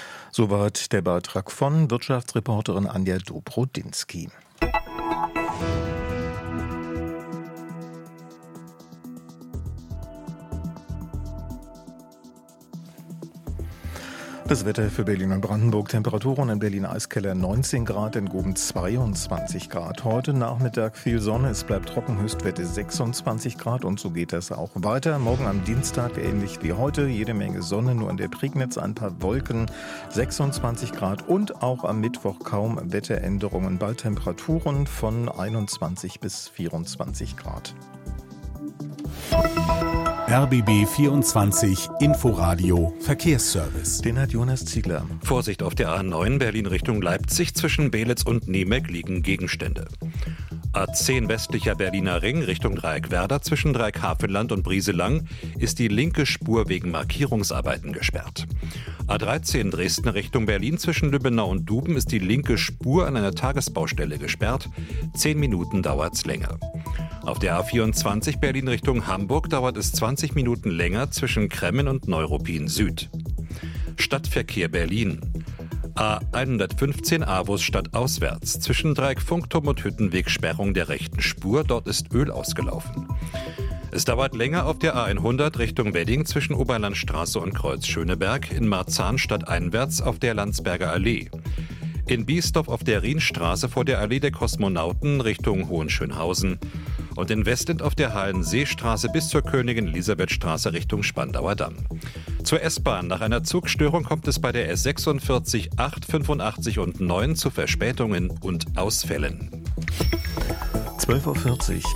Soweit der Beitrag von Wirtschaftsreporterin Anja Dobrodinsky. Das Wetter für Berlin und Brandenburg. Temperaturen in Berlin Eiskeller neunzehn Grad, in Guben zweiundzwanzig Grad. Heute Nachmittag viel Sonne, es bleibt trocken, Höchstwerte sechsundzwanzig Grad und so geht das auch weiter. Morgen am Dienstag ähnlich wie heute, jede Menge Sonne, nur in der Prignitz ein paar Wolken, sechsundzwanzig Grad und auch am Mittwoch kaum Wetteränderungen. Bald Temperaturen von einundzwanzig bis vierundzwanzig Grad. R B B vierundzwanzig Inforadio Verkehrsservice. Den hat Jonas Ziegler. Vorsicht auf der A neun Berlin Richtung Leipzig. Zwischen Belitz und Niemek liegen Gegenstände. A zehn westlicher Berliner Ring Richtung Dreieckwerder. Zwischen Dreieckhavelland und Brieselang ist die linke Spur wegen Markierungsarbeiten gesperrt. A dreizehn Dresden Richtung Berlin. Zwischen Lübbenau und Duben ist die linke Spur an einer Tagesbaustelle gesperrt. Zehn Minuten dauert's länger. Auf der A vierundzwanzig Berlin Richtung Hamburg dauert es zwanzig Minuten länger zwischen Kremmen und Neuruppin Süd. Stadtverkehr Berlin. A hundertfünfzehn Avus stadtauswärts. Zwischen Dreieck Funkturm und Hüttenweg Sperrung der rechten Spur. Dort ist Öl ausgelaufen. Es dauert länger auf der A hundert Richtung Wedding zwischen Oberlandstraße und Kreuz Schöneberg. In Marzahn stadteinwärts auf der Landsberger Allee. In Biesdorf auf der Rienstraße vor der Allee der Kosmonauten Richtung Hohenschönhausen. Und in Westend auf der Hallenseestraße bis zur Königin-Elisabeth-Straße Richtung Spandauer Damm. Zur S-Bahn. Nach einer Zugstörung kommt es bei der S sechsundvierzig, acht, fünfundachtzig und neun zu Verspätungen und Ausfällen. zwölf Uhr vierzig.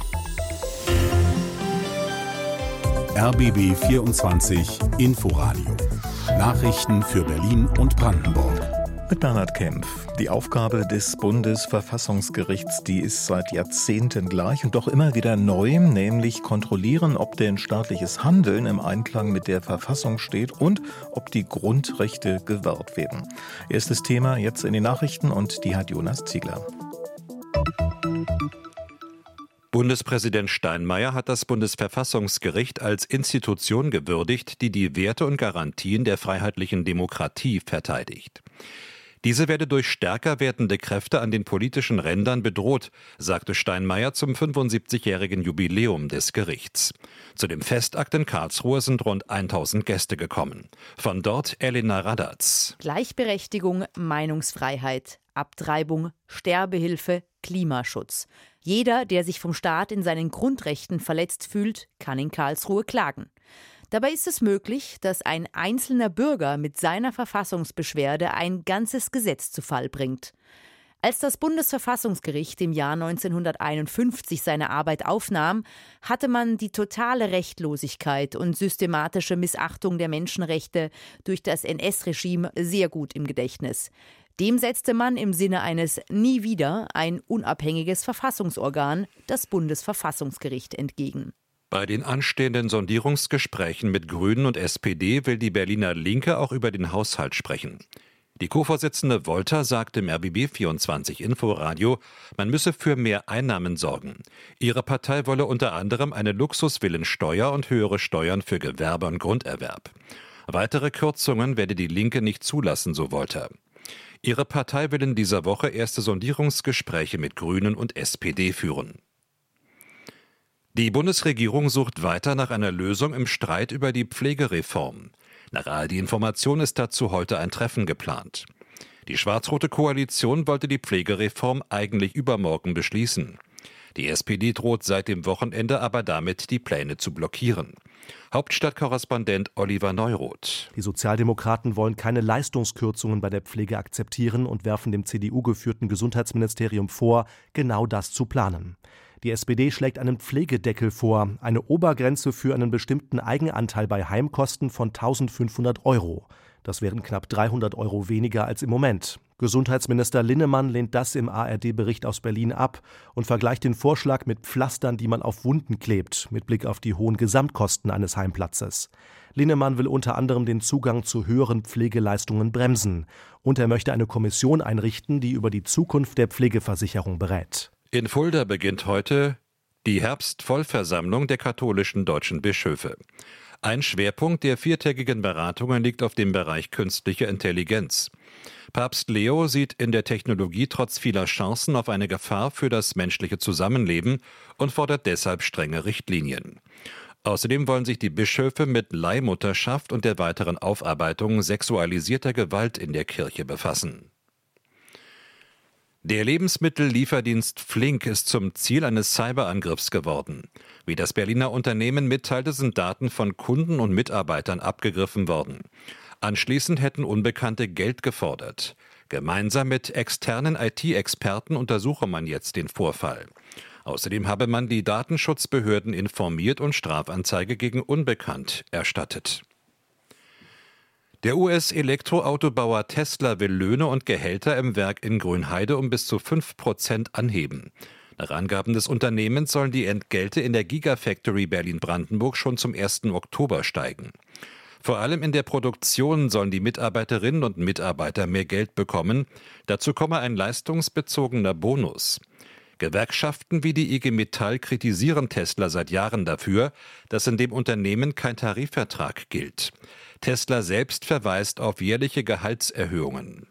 R B B vierundzwanzig Inforadio. Nachrichten für Berlin und Brandenburg. Mit Bernhard Kempf. Die Aufgabe des Bundesverfassungsgerichts, die ist seit Jahrzehnten gleich und doch immer wieder neu, nämlich kontrollieren, ob denn staatliches Handeln im Einklang mit der Verfassung steht und ob die Grundrechte gewahrt werden. Erstes Thema jetzt in den Nachrichten und die hat Jonas Ziegler. Bundespräsident Steinmeier hat das Bundesverfassungsgericht als Institution gewürdigt, die die Werte und Garantien der freiheitlichen Demokratie verteidigt. Diese werde durch stärker werdende Kräfte an den politischen Rändern bedroht, sagte Steinmeier zum fünfundsiebzigjährigen Jubiläum des Gerichts. Zu dem Festakt in Karlsruhe sind rund tausend Gäste gekommen. Von dort Elena Radatz. Gleichberechtigung, Meinungsfreiheit, Abtreibung, Sterbehilfe, Klimaschutz. Jeder, der sich vom Staat in seinen Grundrechten verletzt fühlt, kann in Karlsruhe klagen. Dabei ist es möglich, dass ein einzelner Bürger mit seiner Verfassungsbeschwerde ein ganzes Gesetz zu Fall bringt. Als das Bundesverfassungsgericht im Jahr neunzehnhunderteinundfünfzig seine Arbeit aufnahm, hatte man die totale Rechtlosigkeit und systematische Missachtung der Menschenrechte durch das N S-Regime sehr gut im Gedächtnis. Dem setzte man im Sinne eines Nie wieder ein unabhängiges Verfassungsorgan, das Bundesverfassungsgericht, entgegen. Bei den anstehenden Sondierungsgesprächen mit Grünen und S P D will die Berliner Linke auch über den Haushalt sprechen. Die Co-Vorsitzende Wolter sagte im R B B vierundzwanzig Inforadio, man müsse für mehr Einnahmen sorgen. Ihre Partei wolle unter anderem eine Luxusvillensteuer und höhere Steuern für Gewerbe und Grunderwerb. Weitere Kürzungen werde die Linke nicht zulassen, so Wolter. Ihre Partei will in dieser Woche erste Sondierungsgespräche mit Grünen und S P D führen. Die Bundesregierung sucht weiter nach einer Lösung im Streit über die Pflegereform. Nach A R D-Information ist dazu heute ein Treffen geplant. Die schwarz-rote Koalition wollte die Pflegereform eigentlich übermorgen beschließen. Die S P D droht seit dem Wochenende aber damit, die Pläne zu blockieren. Hauptstadtkorrespondent Oliver Neuroth. Die Sozialdemokraten wollen keine Leistungskürzungen bei der Pflege akzeptieren und werfen dem C D U-geführten Gesundheitsministerium vor, genau das zu planen. Die S P D schlägt einen Pflegedeckel vor, eine Obergrenze für einen bestimmten Eigenanteil bei Heimkosten von eintausendfünfhundert Euro. Das wären knapp dreihundert Euro weniger als im Moment. Gesundheitsminister Linnemann lehnt das im A R D-Bericht aus Berlin ab und vergleicht den Vorschlag mit Pflastern, die man auf Wunden klebt, mit Blick auf die hohen Gesamtkosten eines Heimplatzes. Linnemann will unter anderem den Zugang zu höheren Pflegeleistungen bremsen. Und er möchte eine Kommission einrichten, die über die Zukunft der Pflegeversicherung berät. In Fulda beginnt heute die Herbstvollversammlung der katholischen deutschen Bischöfe. Ein Schwerpunkt der viertägigen Beratungen liegt auf dem Bereich künstliche Intelligenz. Papst Leo sieht in der Technologie trotz vieler Chancen auf eine Gefahr für das menschliche Zusammenleben und fordert deshalb strenge Richtlinien. Außerdem wollen sich die Bischöfe mit Leihmutterschaft und der weiteren Aufarbeitung sexualisierter Gewalt in der Kirche befassen. Der Lebensmittellieferdienst Flink ist zum Ziel eines Cyberangriffs geworden. Wie das Berliner Unternehmen mitteilte, sind Daten von Kunden und Mitarbeitern abgegriffen worden. Anschließend hätten Unbekannte Geld gefordert. Gemeinsam mit externen I T-Experten untersuche man jetzt den Vorfall. Außerdem habe man die Datenschutzbehörden informiert und Strafanzeige gegen Unbekannt erstattet. Der U S-Elektroautobauer Tesla will Löhne und Gehälter im Werk in Grünheide um bis zu fünf Prozent anheben. Nach Angaben des Unternehmens sollen die Entgelte in der Gigafactory Berlin-Brandenburg schon zum ersten Oktober steigen. Vor allem in der Produktion sollen die Mitarbeiterinnen und Mitarbeiter mehr Geld bekommen. Dazu komme ein leistungsbezogener Bonus. Gewerkschaften wie die I G Metall kritisieren Tesla seit Jahren dafür, dass in dem Unternehmen kein Tarifvertrag gilt. Tesla selbst verweist auf jährliche Gehaltserhöhungen.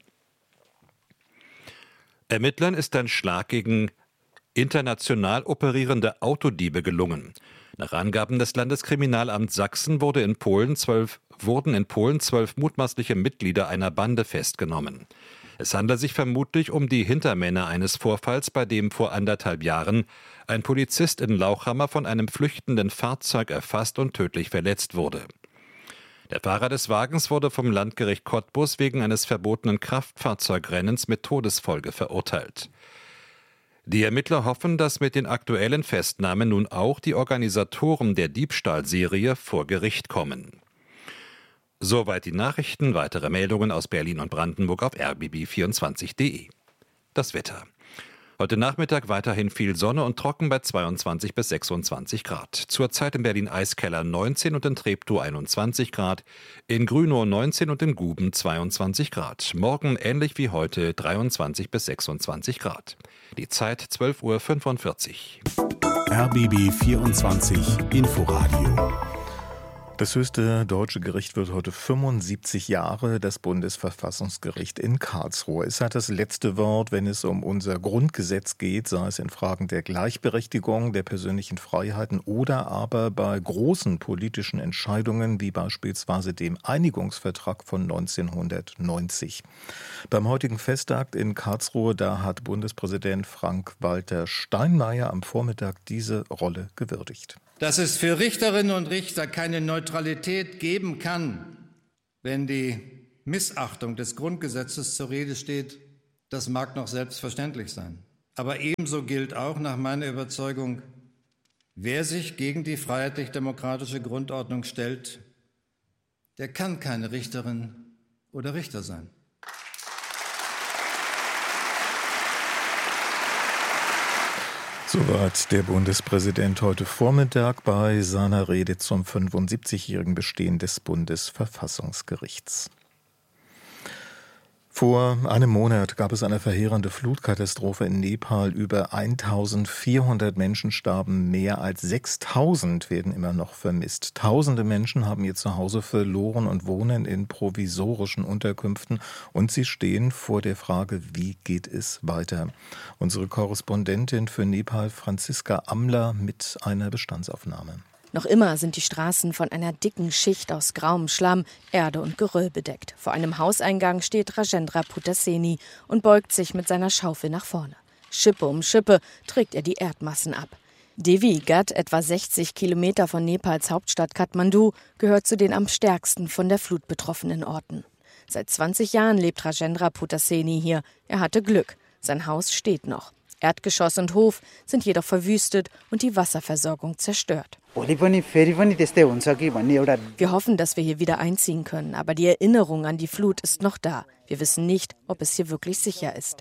Ermittlern ist ein Schlag gegen international operierende Autodiebe gelungen. Nach Angaben des Landeskriminalamts Sachsen wurde in Polen zwölf, wurden in Polen zwölf mutmaßliche Mitglieder einer Bande festgenommen. Es handelt sich vermutlich um die Hintermänner eines Vorfalls, bei dem vor anderthalb Jahren ein Polizist in Lauchhammer von einem flüchtenden Fahrzeug erfasst und tödlich verletzt wurde. Der Fahrer des Wagens wurde vom Landgericht Cottbus wegen eines verbotenen Kraftfahrzeugrennens mit Todesfolge verurteilt. Die Ermittler hoffen, dass mit den aktuellen Festnahmen nun auch die Organisatoren der Diebstahlserie vor Gericht kommen. Soweit die Nachrichten. Weitere Meldungen aus Berlin und Brandenburg auf r b b vierundzwanzig punkt d e. Das Wetter. Heute Nachmittag weiterhin viel Sonne und trocken bei zweiundzwanzig bis sechsundzwanzig Grad. Zurzeit in Berlin Eiskeller neunzehn und in Treptow einundzwanzig Grad, in Grünow neunzehn und in Guben zweiundzwanzig Grad. Morgen ähnlich wie heute dreiundzwanzig bis sechsundzwanzig Grad. Die Zeit zwölf Uhr fünfundvierzig. R B B vierundzwanzig Inforadio. Das höchste deutsche Gericht wird heute fünfundsiebzig Jahre, das Bundesverfassungsgericht in Karlsruhe. Es hat das letzte Wort, wenn es um unser Grundgesetz geht, sei es in Fragen der Gleichberechtigung, der persönlichen Freiheiten oder aber bei großen politischen Entscheidungen, wie beispielsweise dem Einigungsvertrag von neunzehnhundertneunzig. Beim heutigen Festtag in Karlsruhe, da hat Bundespräsident Frank-Walter Steinmeier am Vormittag diese Rolle gewürdigt. Dass es für Richterinnen und Richter keine Neutralität geben kann, wenn die Missachtung des Grundgesetzes zur Rede steht, das mag noch selbstverständlich sein. Aber ebenso gilt auch nach meiner Überzeugung, wer sich gegen die freiheitlich-demokratische Grundordnung stellt, der kann keine Richterin oder Richter sein. Soweit der Bundespräsident heute Vormittag bei seiner Rede zum fünfundsiebzigjährigen Bestehen des Bundesverfassungsgerichts. Vor einem Monat gab es eine verheerende Flutkatastrophe in Nepal. Über eintausendvierhundert Menschen starben, mehr als sechstausend werden immer noch vermisst. Tausende Menschen haben ihr Zuhause verloren und wohnen in provisorischen Unterkünften. Und sie stehen vor der Frage, wie geht es weiter? Unsere Korrespondentin für Nepal, Franziska Amler, mit einer Bestandsaufnahme. Noch immer sind die Straßen von einer dicken Schicht aus grauem Schlamm, Erde und Geröll bedeckt. Vor einem Hauseingang steht Rajendra Putaseni und beugt sich mit seiner Schaufel nach vorne. Schippe um Schippe trägt er die Erdmassen ab. Devi Ghat, etwa sechzig Kilometer von Nepals Hauptstadt Kathmandu, gehört zu den am stärksten von der Flut betroffenen Orten. Seit zwanzig Jahren lebt Rajendra Putaseni hier. Er hatte Glück. Sein Haus steht noch. Erdgeschoss und Hof sind jedoch verwüstet und die Wasserversorgung zerstört. Wir hoffen, dass wir hier wieder einziehen können, aber die Erinnerung an die Flut ist noch da. Wir wissen nicht, ob es hier wirklich sicher ist.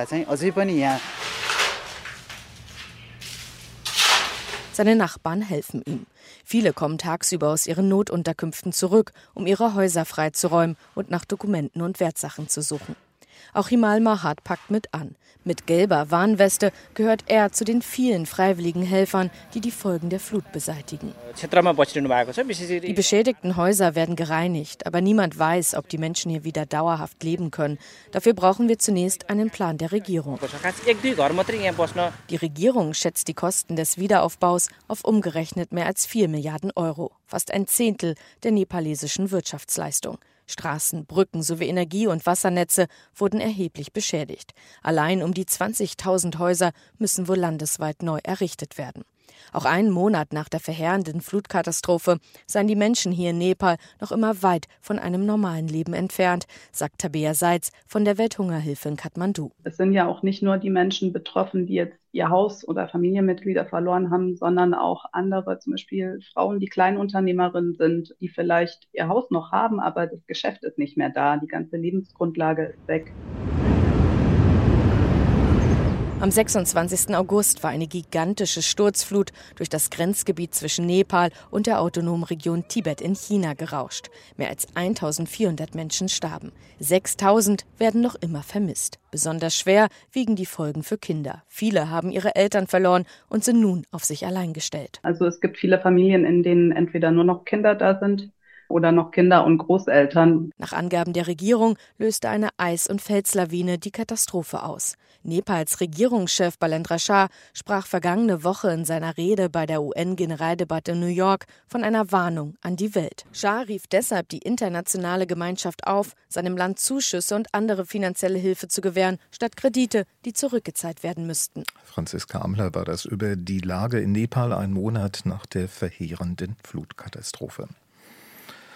Seine Nachbarn helfen ihm. Viele kommen tagsüber aus ihren Notunterkünften zurück, um ihre Häuser freizuräumen und nach Dokumenten und Wertsachen zu suchen. Auch Himal Mahat packt mit an. Mit gelber Warnweste gehört er zu den vielen freiwilligen Helfern, die die Folgen der Flut beseitigen. Die beschädigten Häuser werden gereinigt, aber niemand weiß, ob die Menschen hier wieder dauerhaft leben können. Dafür brauchen wir zunächst einen Plan der Regierung. Die Regierung schätzt die Kosten des Wiederaufbaus auf umgerechnet mehr als vier Milliarden Euro, fast ein Zehntel der nepalesischen Wirtschaftsleistung. Straßen, Brücken sowie Energie- und Wassernetze wurden erheblich beschädigt. Allein um die zwanzigtausend Häuser müssen wohl landesweit neu errichtet werden. Auch einen Monat nach der verheerenden Flutkatastrophe seien die Menschen hier in Nepal noch immer weit von einem normalen Leben entfernt, sagt Tabea Seitz von der Welthungerhilfe in Kathmandu. Es sind ja auch nicht nur die Menschen betroffen, die jetzt ihr Haus oder Familienmitglieder verloren haben, sondern auch andere, zum Beispiel Frauen, die Kleinunternehmerinnen sind, die vielleicht ihr Haus noch haben, aber das Geschäft ist nicht mehr da, die ganze Lebensgrundlage ist weg. Am sechsundzwanzigsten August war eine gigantische Sturzflut durch das Grenzgebiet zwischen Nepal und der autonomen Region Tibet in China gerauscht. Mehr als eintausendvierhundert Menschen starben. sechstausend werden noch immer vermisst. Besonders schwer wiegen die Folgen für Kinder. Viele haben ihre Eltern verloren und sind nun auf sich allein gestellt. Also es gibt viele Familien, in denen entweder nur noch Kinder da sind oder noch Kinder und Großeltern. Nach Angaben der Regierung löste eine Eis- und Felslawine die Katastrophe aus. Nepals Regierungschef Balendra Shah sprach vergangene Woche in seiner Rede bei der U N-Generaldebatte in New York von einer Warnung an die Welt. Shah rief deshalb die internationale Gemeinschaft auf, seinem Land Zuschüsse und andere finanzielle Hilfe zu gewähren, statt Kredite, die zurückgezahlt werden müssten. Franziska Amler war das über die Lage in Nepal einen Monat nach der verheerenden Flutkatastrophe.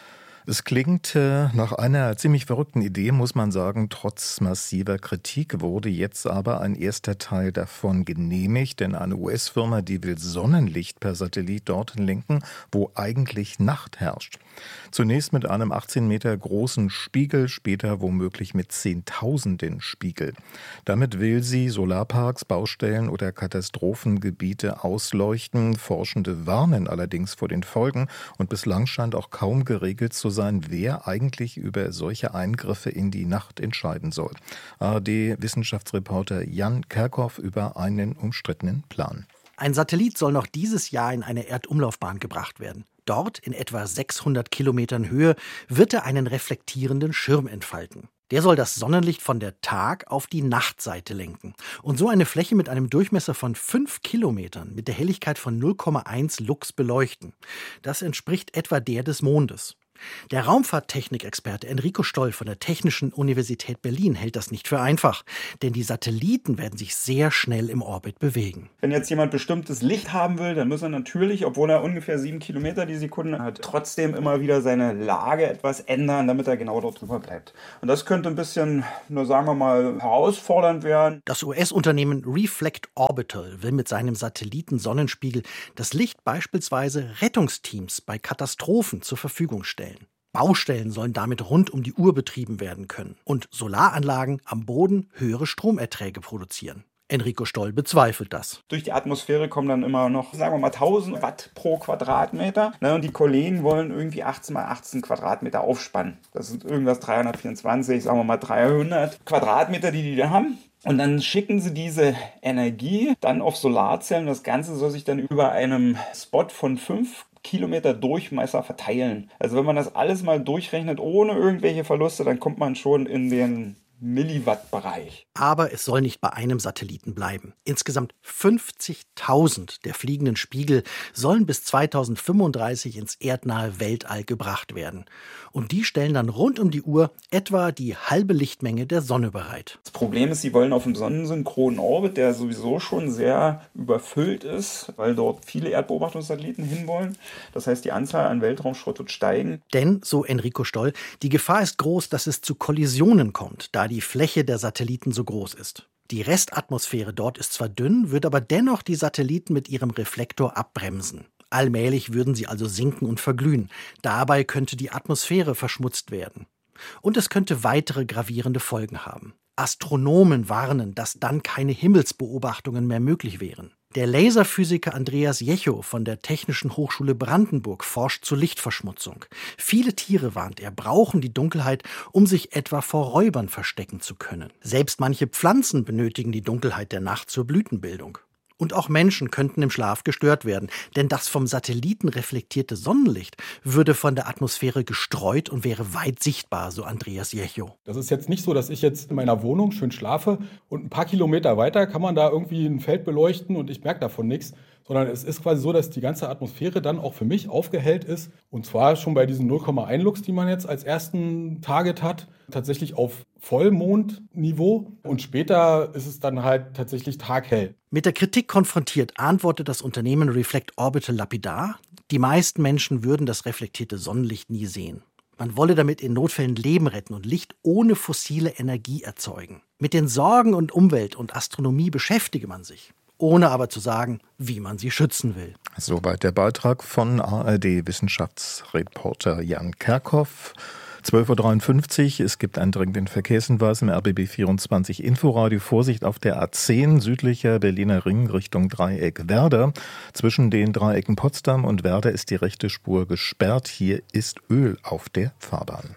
Es klingt äh, nach einer ziemlich verrückten Idee, muss man sagen. Trotz massiver Kritik wurde jetzt aber ein erster Teil davon genehmigt, denn eine U S-Firma, die will Sonnenlicht per Satellit dorthin lenken, wo eigentlich Nacht herrscht. Zunächst mit einem achtzehn Meter großen Spiegel, später womöglich mit Zehntausenden Spiegel. Damit will sie Solarparks, Baustellen oder Katastrophengebiete ausleuchten. Forschende warnen allerdings vor den Folgen und bislang scheint auch kaum geregelt zu sein, wer eigentlich über solche Eingriffe in die Nacht entscheiden soll. A R D-Wissenschaftsreporter Jan Kerkhoff über einen umstrittenen Plan. Ein Satellit soll noch dieses Jahr in eine Erdumlaufbahn gebracht werden. Dort, in etwa sechshundert Kilometern Höhe, wird er einen reflektierenden Schirm entfalten. Der soll das Sonnenlicht von der Tag- auf die Nachtseite lenken und so eine Fläche mit einem Durchmesser von fünf Kilometern mit der Helligkeit von null Komma eins Lux beleuchten. Das entspricht etwa der des Mondes. Der Raumfahrttechnikexperte Enrico Stoll von der Technischen Universität Berlin hält das nicht für einfach, denn die Satelliten werden sich sehr schnell im Orbit bewegen. Wenn jetzt jemand bestimmtes Licht haben will, dann muss er natürlich, obwohl er ungefähr sieben Kilometer die Sekunde hat, trotzdem immer wieder seine Lage etwas ändern, damit er genau dort drüber bleibt. Und das könnte ein bisschen, nur sagen wir mal, herausfordernd werden. Das U S-Unternehmen Reflect Orbital will mit seinem Satelliten-Sonnenspiegel das Licht beispielsweise Rettungsteams bei Katastrophen zur Verfügung stellen. Baustellen sollen damit rund um die Uhr betrieben werden können und Solaranlagen am Boden höhere Stromerträge produzieren. Enrico Stoll bezweifelt das. Durch die Atmosphäre kommen dann immer noch, sagen wir mal, tausend Watt pro Quadratmeter. Ne, und die Kollegen wollen irgendwie achtzehn mal achtzehn Quadratmeter aufspannen. Das sind irgendwas dreihundertvierundzwanzig, sagen wir mal dreihundert Quadratmeter, die die da haben. Und dann schicken sie diese Energie dann auf Solarzellen. Das Ganze soll sich dann über einem Spot von fünf Kilometer Durchmesser verteilen. Also wenn man das alles mal durchrechnet, ohne irgendwelche Verluste, dann kommt man schon in den Milliwatt-Bereich. Aber es soll nicht bei einem Satelliten bleiben. Insgesamt fünfzigtausend der fliegenden Spiegel sollen bis zweitausendfünfunddreißig ins erdnahe Weltall gebracht werden. Und die stellen dann rund um die Uhr etwa die halbe Lichtmenge der Sonne bereit. Das Problem ist, sie wollen auf dem sonnensynchronen Orbit, der sowieso schon sehr überfüllt ist, weil dort viele Erdbeobachtungssatelliten hinwollen. Das heißt, die Anzahl an Weltraumschrott wird steigen. Denn, so Enrico Stoll, die Gefahr ist groß, dass es zu Kollisionen kommt, da die Fläche der Satelliten so groß ist. Die Restatmosphäre dort ist zwar dünn, wird aber dennoch die Satelliten mit ihrem Reflektor abbremsen. Allmählich würden sie also sinken und verglühen. Dabei könnte die Atmosphäre verschmutzt werden. Und es könnte weitere gravierende Folgen haben. Astronomen warnen, dass dann keine Himmelsbeobachtungen mehr möglich wären. Der Laserphysiker Andreas Jecho von der Technischen Hochschule Brandenburg forscht zur Lichtverschmutzung. Viele Tiere, warnt er, brauchen die Dunkelheit, um sich etwa vor Räubern verstecken zu können. Selbst manche Pflanzen benötigen die Dunkelheit der Nacht zur Blütenbildung. Und auch Menschen könnten im Schlaf gestört werden, denn das vom Satelliten reflektierte Sonnenlicht würde von der Atmosphäre gestreut und wäre weit sichtbar, so Andreas Jecho. Das ist jetzt nicht so, dass ich jetzt in meiner Wohnung schön schlafe und ein paar Kilometer weiter kann man da irgendwie ein Feld beleuchten und ich merke davon nichts, sondern es ist quasi so, dass die ganze Atmosphäre dann auch für mich aufgehellt ist. Und zwar schon bei diesen null Komma eins Lux, die man jetzt als ersten Target hat, tatsächlich auf Vollmondniveau. Und später ist es dann halt tatsächlich taghell. Mit der Kritik konfrontiert, antwortet das Unternehmen Reflect Orbital lapidar: Die meisten Menschen würden das reflektierte Sonnenlicht nie sehen. Man wolle damit in Notfällen Leben retten und Licht ohne fossile Energie erzeugen. Mit den Sorgen um Umwelt und Astronomie beschäftige man sich, ohne aber zu sagen, wie man sie schützen will. Soweit der Beitrag von A R D-Wissenschaftsreporter Jan Kerkhoff. zwölf Uhr dreiundfünfzig, es gibt einen dringenden Verkehrshinweis im R B B vierundzwanzig Inforadio. Vorsicht auf der A zehn, südlicher Berliner Ring Richtung Dreieck Werder. Zwischen den Dreiecken Potsdam und Werder ist die rechte Spur gesperrt. Hier ist Öl auf der Fahrbahn.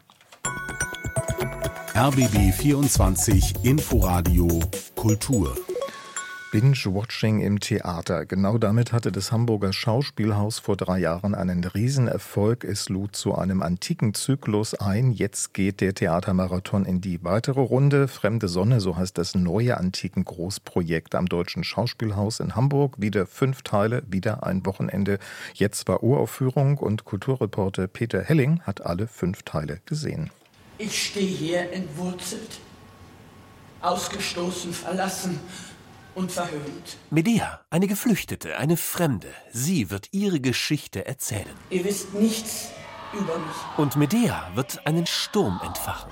R B B vierundzwanzig Inforadio Kultur. Binge-Watching im Theater. Genau damit hatte das Hamburger Schauspielhaus vor drei Jahren einen Riesenerfolg. Es lud zu einem antiken Zyklus ein. Jetzt geht der Theatermarathon in die weitere Runde. Fremde Sonne, so heißt das neue antiken Großprojekt am Deutschen Schauspielhaus in Hamburg. Wieder fünf Teile, wieder ein Wochenende. Jetzt war Uraufführung und Kulturreporter Peter Helling hat alle fünf Teile gesehen. Ich stehe hier entwurzelt, ausgestoßen, verlassen und verhöhnt. Medea, eine Geflüchtete, eine Fremde. Sie wird ihre Geschichte erzählen. Ihr wisst nichts über mich. Und Medea wird einen Sturm entfachen.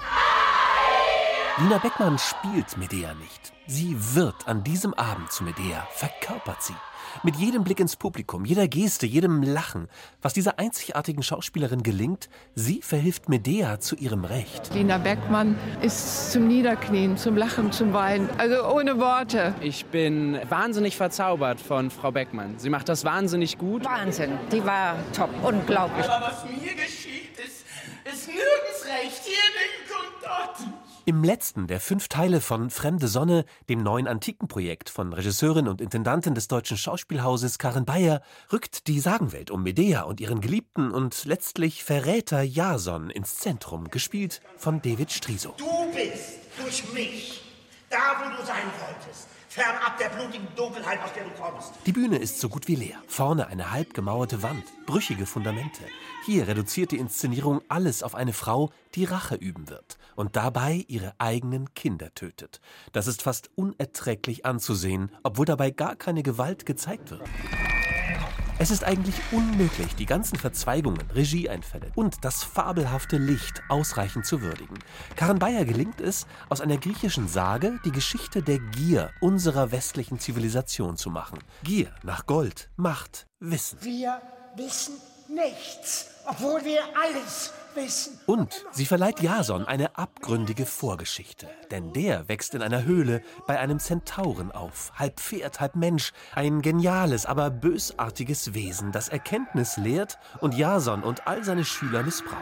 Lina Beckmann spielt Medea nicht. Sie wird an diesem Abend zu Medea, verkörpert sie. Mit jedem Blick ins Publikum, jeder Geste, jedem Lachen. Was dieser einzigartigen Schauspielerin gelingt, sie verhilft Medea zu ihrem Recht. Lina Beckmann ist zum Niederknien, zum Lachen, zum Weinen, also ohne Worte. Ich bin wahnsinnig verzaubert von Frau Beckmann. Sie macht das wahnsinnig gut. Wahnsinn, die war top, unglaublich. Aber was mir geschieht, ist, ist nirgends recht, hier nicht und dort. Im letzten der fünf Teile von Fremde Sonne, dem neuen Antikenprojekt von Regisseurin und Intendantin des Deutschen Schauspielhauses Karin Bayer, rückt die Sagenwelt um Medea und ihren Geliebten und letztlich Verräter Jason ins Zentrum, gespielt von David Striso. Du bist durch mich da, wo du sein wolltest, fernab der blutigen Dunkelheit, aus der du kommst. Die Bühne ist so gut wie leer. Vorne eine halb gemauerte Wand, brüchige Fundamente. Hier reduziert die Inszenierung alles auf eine Frau, die Rache üben wird und dabei ihre eigenen Kinder tötet. Das ist fast unerträglich anzusehen, obwohl dabei gar keine Gewalt gezeigt wird. Es ist eigentlich unmöglich, die ganzen Verzweigungen, Regieeinfälle und das fabelhafte Licht ausreichend zu würdigen. Karin Bayer gelingt es, aus einer griechischen Sage die Geschichte der Gier unserer westlichen Zivilisation zu machen. Gier nach Gold, Macht, Wissen. Wir wissen nichts, obwohl wir alles wissen. Und sie verleiht Jason eine abgründige Vorgeschichte. Denn der wächst in einer Höhle bei einem Zentauren auf. Halb Pferd, halb Mensch. Ein geniales, aber bösartiges Wesen, das Erkenntnis lehrt und Jason und all seine Schüler missbraucht.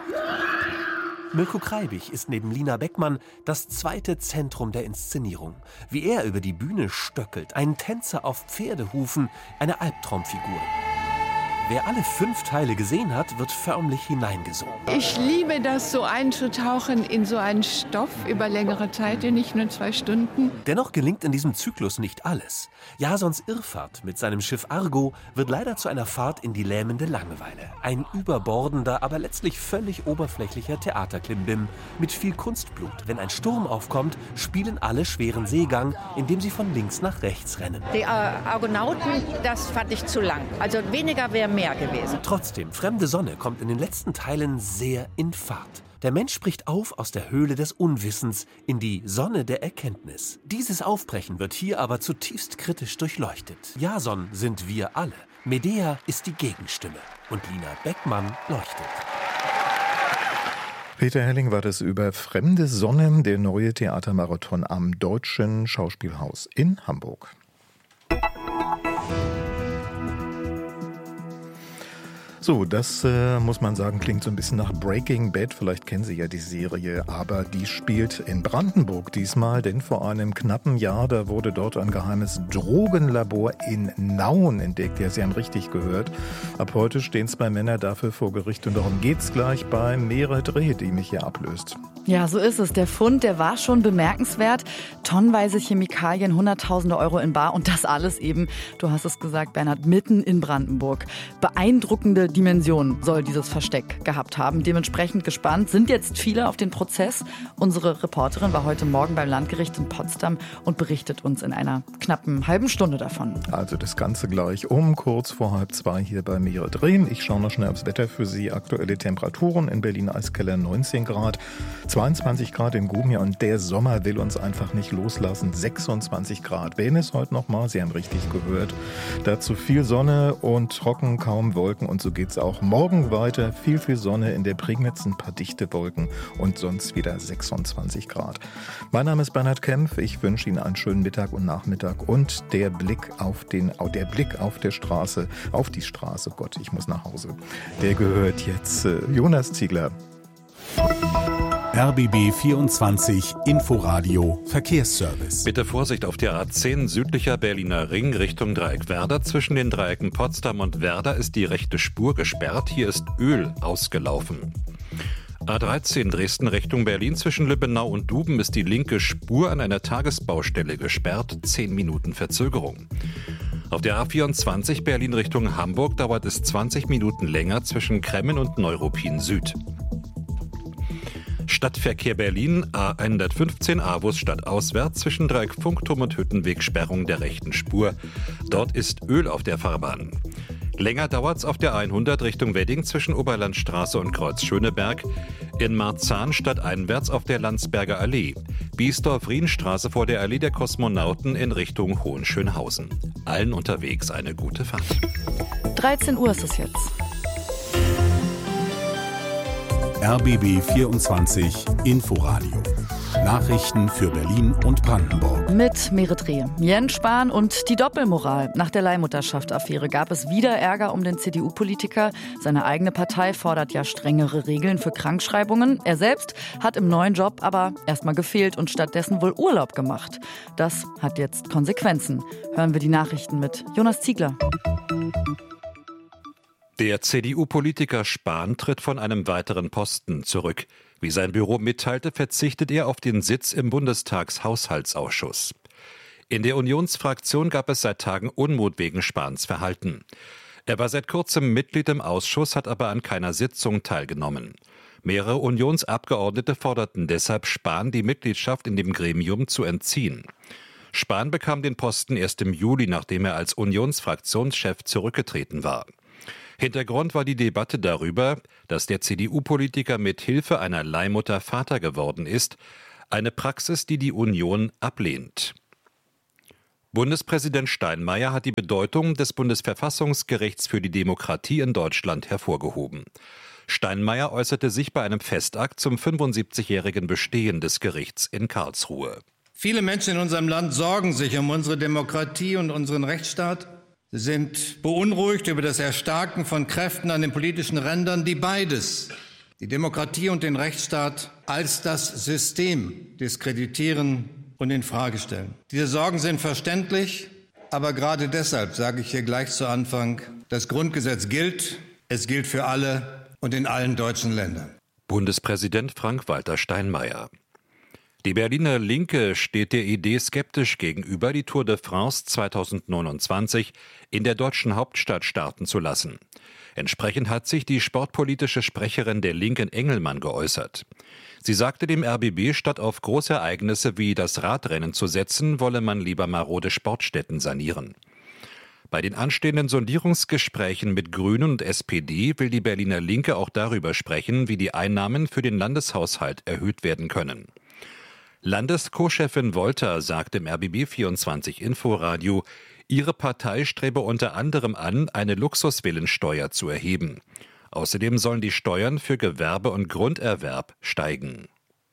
Mirko Kreibich ist neben Lina Beckmann das zweite Zentrum der Inszenierung. Wie er über die Bühne stöckelt, ein Tänzer auf Pferdehufen, eine Albtraumfigur. Wer alle fünf Teile gesehen hat, wird förmlich hineingesogen. Ich liebe das, so einzutauchen in so einen Stoff über längere Zeit, nicht nur zwei Stunden. Dennoch gelingt in diesem Zyklus nicht alles. Jasons Irrfahrt mit seinem Schiff Argo wird leider zu einer Fahrt in die lähmende Langeweile. Ein überbordender, aber letztlich völlig oberflächlicher Theaterklimbim mit viel Kunstblut. Wenn ein Sturm aufkommt, spielen alle schweren Seegang, indem sie von links nach rechts rennen. Die äh, Argonauten, das fand ich zu lang. Also weniger wäre mehr gewesen. Trotzdem, Fremde Sonne kommt in den letzten Teilen sehr in Fahrt. Der Mensch bricht auf aus der Höhle des Unwissens in die Sonne der Erkenntnis. Dieses Aufbrechen wird hier aber zutiefst kritisch durchleuchtet. Jason sind wir alle. Medea ist die Gegenstimme. Und Lina Beckmann leuchtet. Peter Helling war das über Fremde Sonne, der neue Theatermarathon am Deutschen Schauspielhaus in Hamburg. So, das äh, muss man sagen, klingt so ein bisschen nach Breaking Bad. Vielleicht kennen Sie ja die Serie, aber die spielt in Brandenburg diesmal, denn vor einem knappen Jahr, da wurde dort ein geheimes Drogenlabor in Nauen entdeckt. Ja, Sie haben richtig gehört. Ab heute stehen zwei Männer dafür vor Gericht und darum geht's gleich bei Meret Reh, die mich hier ablöst. Ja, so ist es. Der Fund, der war schon bemerkenswert. Tonnenweise Chemikalien, hunderttausende Euro in Bar und das alles eben, du hast es gesagt, Bernhard, mitten in Brandenburg. Beeindruckende Dimensionen soll dieses Versteck gehabt haben. Dementsprechend gespannt sind jetzt viele auf den Prozess. Unsere Reporterin war heute Morgen beim Landgericht in Potsdam und berichtet uns in einer knappen halben Stunde davon. Also das Ganze gleich um kurz vor halb zwei hier bei Meret Reh. Ich schaue noch schnell aufs Wetter für Sie. Aktuelle Temperaturen in Berlin Eiskeller neunzehn Grad, zweiundzwanzig Grad in Guben und der Sommer will uns einfach nicht loslassen. sechsundzwanzig Grad. Wenn es heute noch mal, Sie haben richtig gehört, dazu viel Sonne und trocken, kaum Wolken und so geht's auch morgen weiter. Viel, viel Sonne, in der Prignitz ein paar dichte Wolken und sonst wieder sechsundzwanzig Grad. Mein Name ist Bernhard Kempf. Ich wünsche Ihnen einen schönen Mittag und Nachmittag und der Blick auf den, der Blick auf der Straße, auf die Straße, Gott, ich muss nach Hause. Der gehört jetzt äh, Jonas Ziegler. R B B vierundzwanzig Inforadio Verkehrsservice. Bitte Vorsicht auf der A zehn südlicher Berliner Ring Richtung Dreieck-Werder. Zwischen den Dreiecken Potsdam und Werder ist die rechte Spur gesperrt. Hier ist Öl ausgelaufen. A dreizehn Dresden Richtung Berlin. Zwischen Lübbenau und Duben ist die linke Spur an einer Tagesbaustelle gesperrt. Zehn Minuten Verzögerung. Auf der A vierundzwanzig Berlin Richtung Hamburg dauert es zwanzig Minuten länger zwischen Kremmen und Neuruppin Süd. Stadtverkehr Berlin, A hundertfünfzehn Avus stadtauswärts zwischen Dreieck Funkturm und Hüttenweg Sperrung der rechten Spur. Dort ist Öl auf der Fahrbahn. Länger dauert's auf der hundert Richtung Wedding zwischen Oberlandstraße und Kreuz Schöneberg, in Marzahn stadteinwärts auf der Landsberger Allee, Biesdorf-Rienstraße vor der Allee der Kosmonauten in Richtung Hohenschönhausen. Allen unterwegs eine gute Fahrt. dreizehn Uhr ist es jetzt. R B B vierundzwanzig Inforadio. Nachrichten für Berlin und Brandenburg. Mit Merit Rehe. Jens Spahn und die Doppelmoral. Nach der Leihmutterschaft-Affäre gab es wieder Ärger um den C D U-Politiker. Seine eigene Partei fordert ja strengere Regeln für Krankschreibungen. Er selbst hat im neuen Job aber erstmal gefehlt und stattdessen wohl Urlaub gemacht. Das hat jetzt Konsequenzen. Hören wir die Nachrichten mit Jonas Ziegler. Der C D U-Politiker Spahn tritt von einem weiteren Posten zurück. Wie sein Büro mitteilte, verzichtet er auf den Sitz im Bundestagshaushaltsausschuss. In der Unionsfraktion gab es seit Tagen Unmut wegen Spahns Verhalten. Er war seit kurzem Mitglied im Ausschuss, hat aber an keiner Sitzung teilgenommen. Mehrere Unionsabgeordnete forderten deshalb, Spahn die Mitgliedschaft in dem Gremium zu entziehen. Spahn bekam den Posten erst im Juli, nachdem er als Unionsfraktionschef zurückgetreten war. Hintergrund war die Debatte darüber, dass der C D U-Politiker mit Hilfe einer Leihmutter Vater geworden ist, eine Praxis, die die Union ablehnt. Bundespräsident Steinmeier hat die Bedeutung des Bundesverfassungsgerichts für die Demokratie in Deutschland hervorgehoben. Steinmeier äußerte sich bei einem Festakt zum fünfundsiebzigjährigen Bestehen des Gerichts in Karlsruhe. Viele Menschen in unserem Land sorgen sich um unsere Demokratie und unseren Rechtsstaat. Sie sind beunruhigt über das Erstarken von Kräften an den politischen Rändern, die beides, die Demokratie und den Rechtsstaat, als das System diskreditieren und in Frage stellen. Diese Sorgen sind verständlich, aber gerade deshalb sage ich hier gleich zu Anfang, das Grundgesetz gilt, es gilt für alle und in allen deutschen Ländern. Bundespräsident Frank-Walter Steinmeier. Die Berliner Linke steht der Idee skeptisch gegenüber, die Tour de France zweitausendneunundzwanzig in der deutschen Hauptstadt starten zu lassen. Entsprechend hat sich die sportpolitische Sprecherin der Linken Engelmann geäußert. Sie sagte dem R B B, statt auf Großereignisse wie das Radrennen zu setzen, wolle man lieber marode Sportstätten sanieren. Bei den anstehenden Sondierungsgesprächen mit Grünen und S P D will die Berliner Linke auch darüber sprechen, wie die Einnahmen für den Landeshaushalt erhöht werden können. Landesco-Chefin Wolter sagt im R B B vierundzwanzig Inforadio, ihre Partei strebe unter anderem an, eine Luxusvillensteuer zu erheben. Außerdem sollen die Steuern für Gewerbe und Grunderwerb steigen.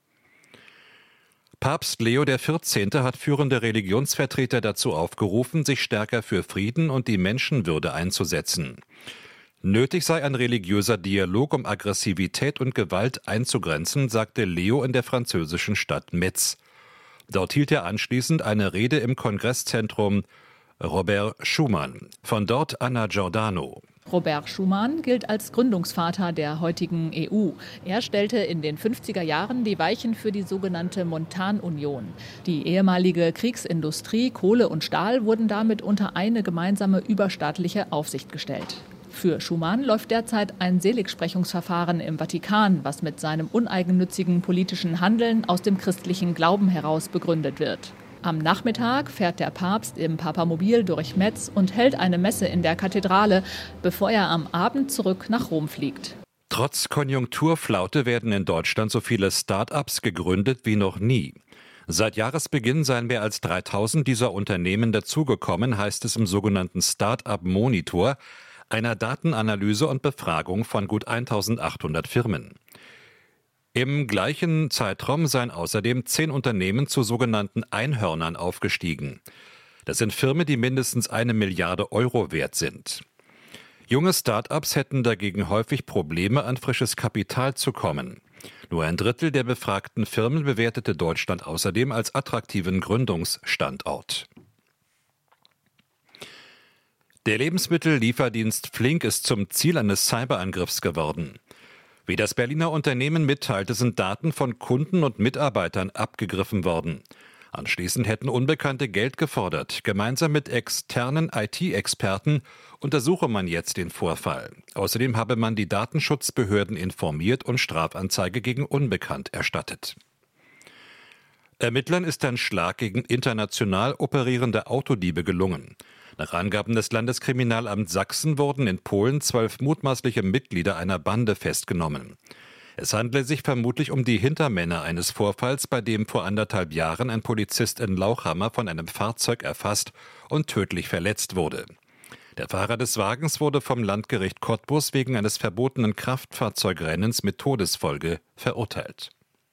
Papst Leo der vierzehnte hat führende Religionsvertreter dazu aufgerufen, sich stärker für Frieden und die Menschenwürde einzusetzen. Nötig sei ein religiöser Dialog, um Aggressivität und Gewalt einzugrenzen, sagte Leo in der französischen Stadt Metz. Dort hielt er anschließend eine Rede im Kongresszentrum Robert Schuman. Von dort Anna Giordano. Robert Schuman gilt als Gründungsvater der heutigen E U. Er stellte in den fünfziger Jahren die Weichen für die sogenannte Montanunion. Die ehemalige Kriegsindustrie, Kohle und Stahl wurden damit unter eine gemeinsame überstaatliche Aufsicht gestellt. Für Schuman läuft derzeit ein Seligsprechungsverfahren im Vatikan, was mit seinem uneigennützigen politischen Handeln aus dem christlichen Glauben heraus begründet wird. Am Nachmittag fährt der Papst im Papamobil durch Metz und hält eine Messe in der Kathedrale, bevor er am Abend zurück nach Rom fliegt. Trotz Konjunkturflaute werden in Deutschland so viele Start-ups gegründet wie noch nie. Seit Jahresbeginn seien mehr als dreitausend dieser Unternehmen dazugekommen, heißt es im sogenannten Start-up-Monitor, einer Datenanalyse und Befragung von gut eintausendachthundert Firmen. Im gleichen Zeitraum seien außerdem zehn Unternehmen zu sogenannten Einhörnern aufgestiegen. Das sind Firmen, die mindestens eine Milliarde Euro wert sind. Junge Start-ups hätten dagegen häufig Probleme, an frisches Kapital zu kommen. Nur ein Drittel der befragten Firmen bewertete Deutschland außerdem als attraktiven Gründungsstandort. Der Lebensmittellieferdienst Flink ist zum Ziel eines Cyberangriffs geworden. Wie das Berliner Unternehmen mitteilte, sind Daten von Kunden und Mitarbeitern abgegriffen worden. Anschließend hätten Unbekannte Geld gefordert. Gemeinsam mit externen I T-Experten untersuche man jetzt den Vorfall. Außerdem habe man die Datenschutzbehörden informiert und Strafanzeige gegen Unbekannt erstattet. Ermittlern ist ein Schlag gegen international operierende Autodiebe gelungen. Nach Angaben des Landeskriminalamts Sachsen wurden in Polen zwölf mutmaßliche Mitglieder einer Bande festgenommen. Es handle sich vermutlich um die Hintermänner eines Vorfalls, bei dem vor anderthalb Jahren ein Polizist in Lauchhammer von einem Fahrzeug erfasst und tödlich verletzt wurde. Der Fahrer des Wagens wurde vom Landgericht Cottbus wegen eines verbotenen Kraftfahrzeugrennens mit Todesfolge verurteilt.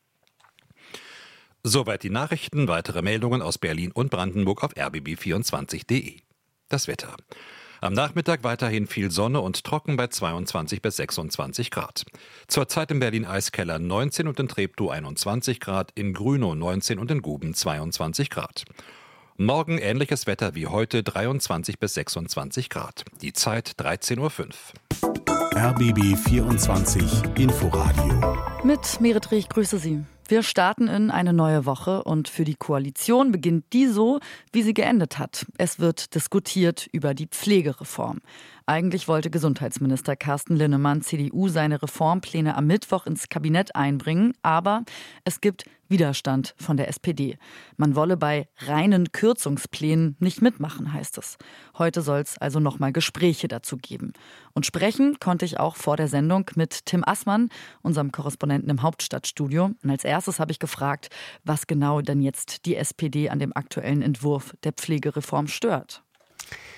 Soweit die Nachrichten. Weitere Meldungen aus Berlin und Brandenburg auf r b b vierundzwanzig punkt d e. Das Wetter. Am Nachmittag weiterhin viel Sonne und trocken bei zweiundzwanzig bis sechsundzwanzig Grad. Zurzeit in Berlin-Eiskeller neunzehn und in Treptow einundzwanzig Grad, in Grünow neunzehn und in Guben zweiundzwanzig Grad. Morgen ähnliches Wetter wie heute, dreiundzwanzig bis sechsundzwanzig Grad. Die Zeit dreizehn Uhr fünf. R B B vierundzwanzig Inforadio. Mit Merit Rieck, grüße Sie. Wir starten in eine neue Woche und für die Koalition beginnt die so, wie sie geendet hat. Es wird diskutiert über die Pflegereform. Eigentlich wollte Gesundheitsminister Carsten Linnemann, C D U, seine Reformpläne am Mittwoch ins Kabinett einbringen, aber es gibt Widerstand von der S P D. Man wolle bei reinen Kürzungsplänen nicht mitmachen, heißt es. Heute soll es also nochmal Gespräche dazu geben. Und sprechen konnte ich auch vor der Sendung mit Tim Assmann, unserem Korrespondenten im Hauptstadtstudio. Und als erstes habe ich gefragt, was genau denn jetzt die S P D an dem aktuellen Entwurf der Pflegereform stört.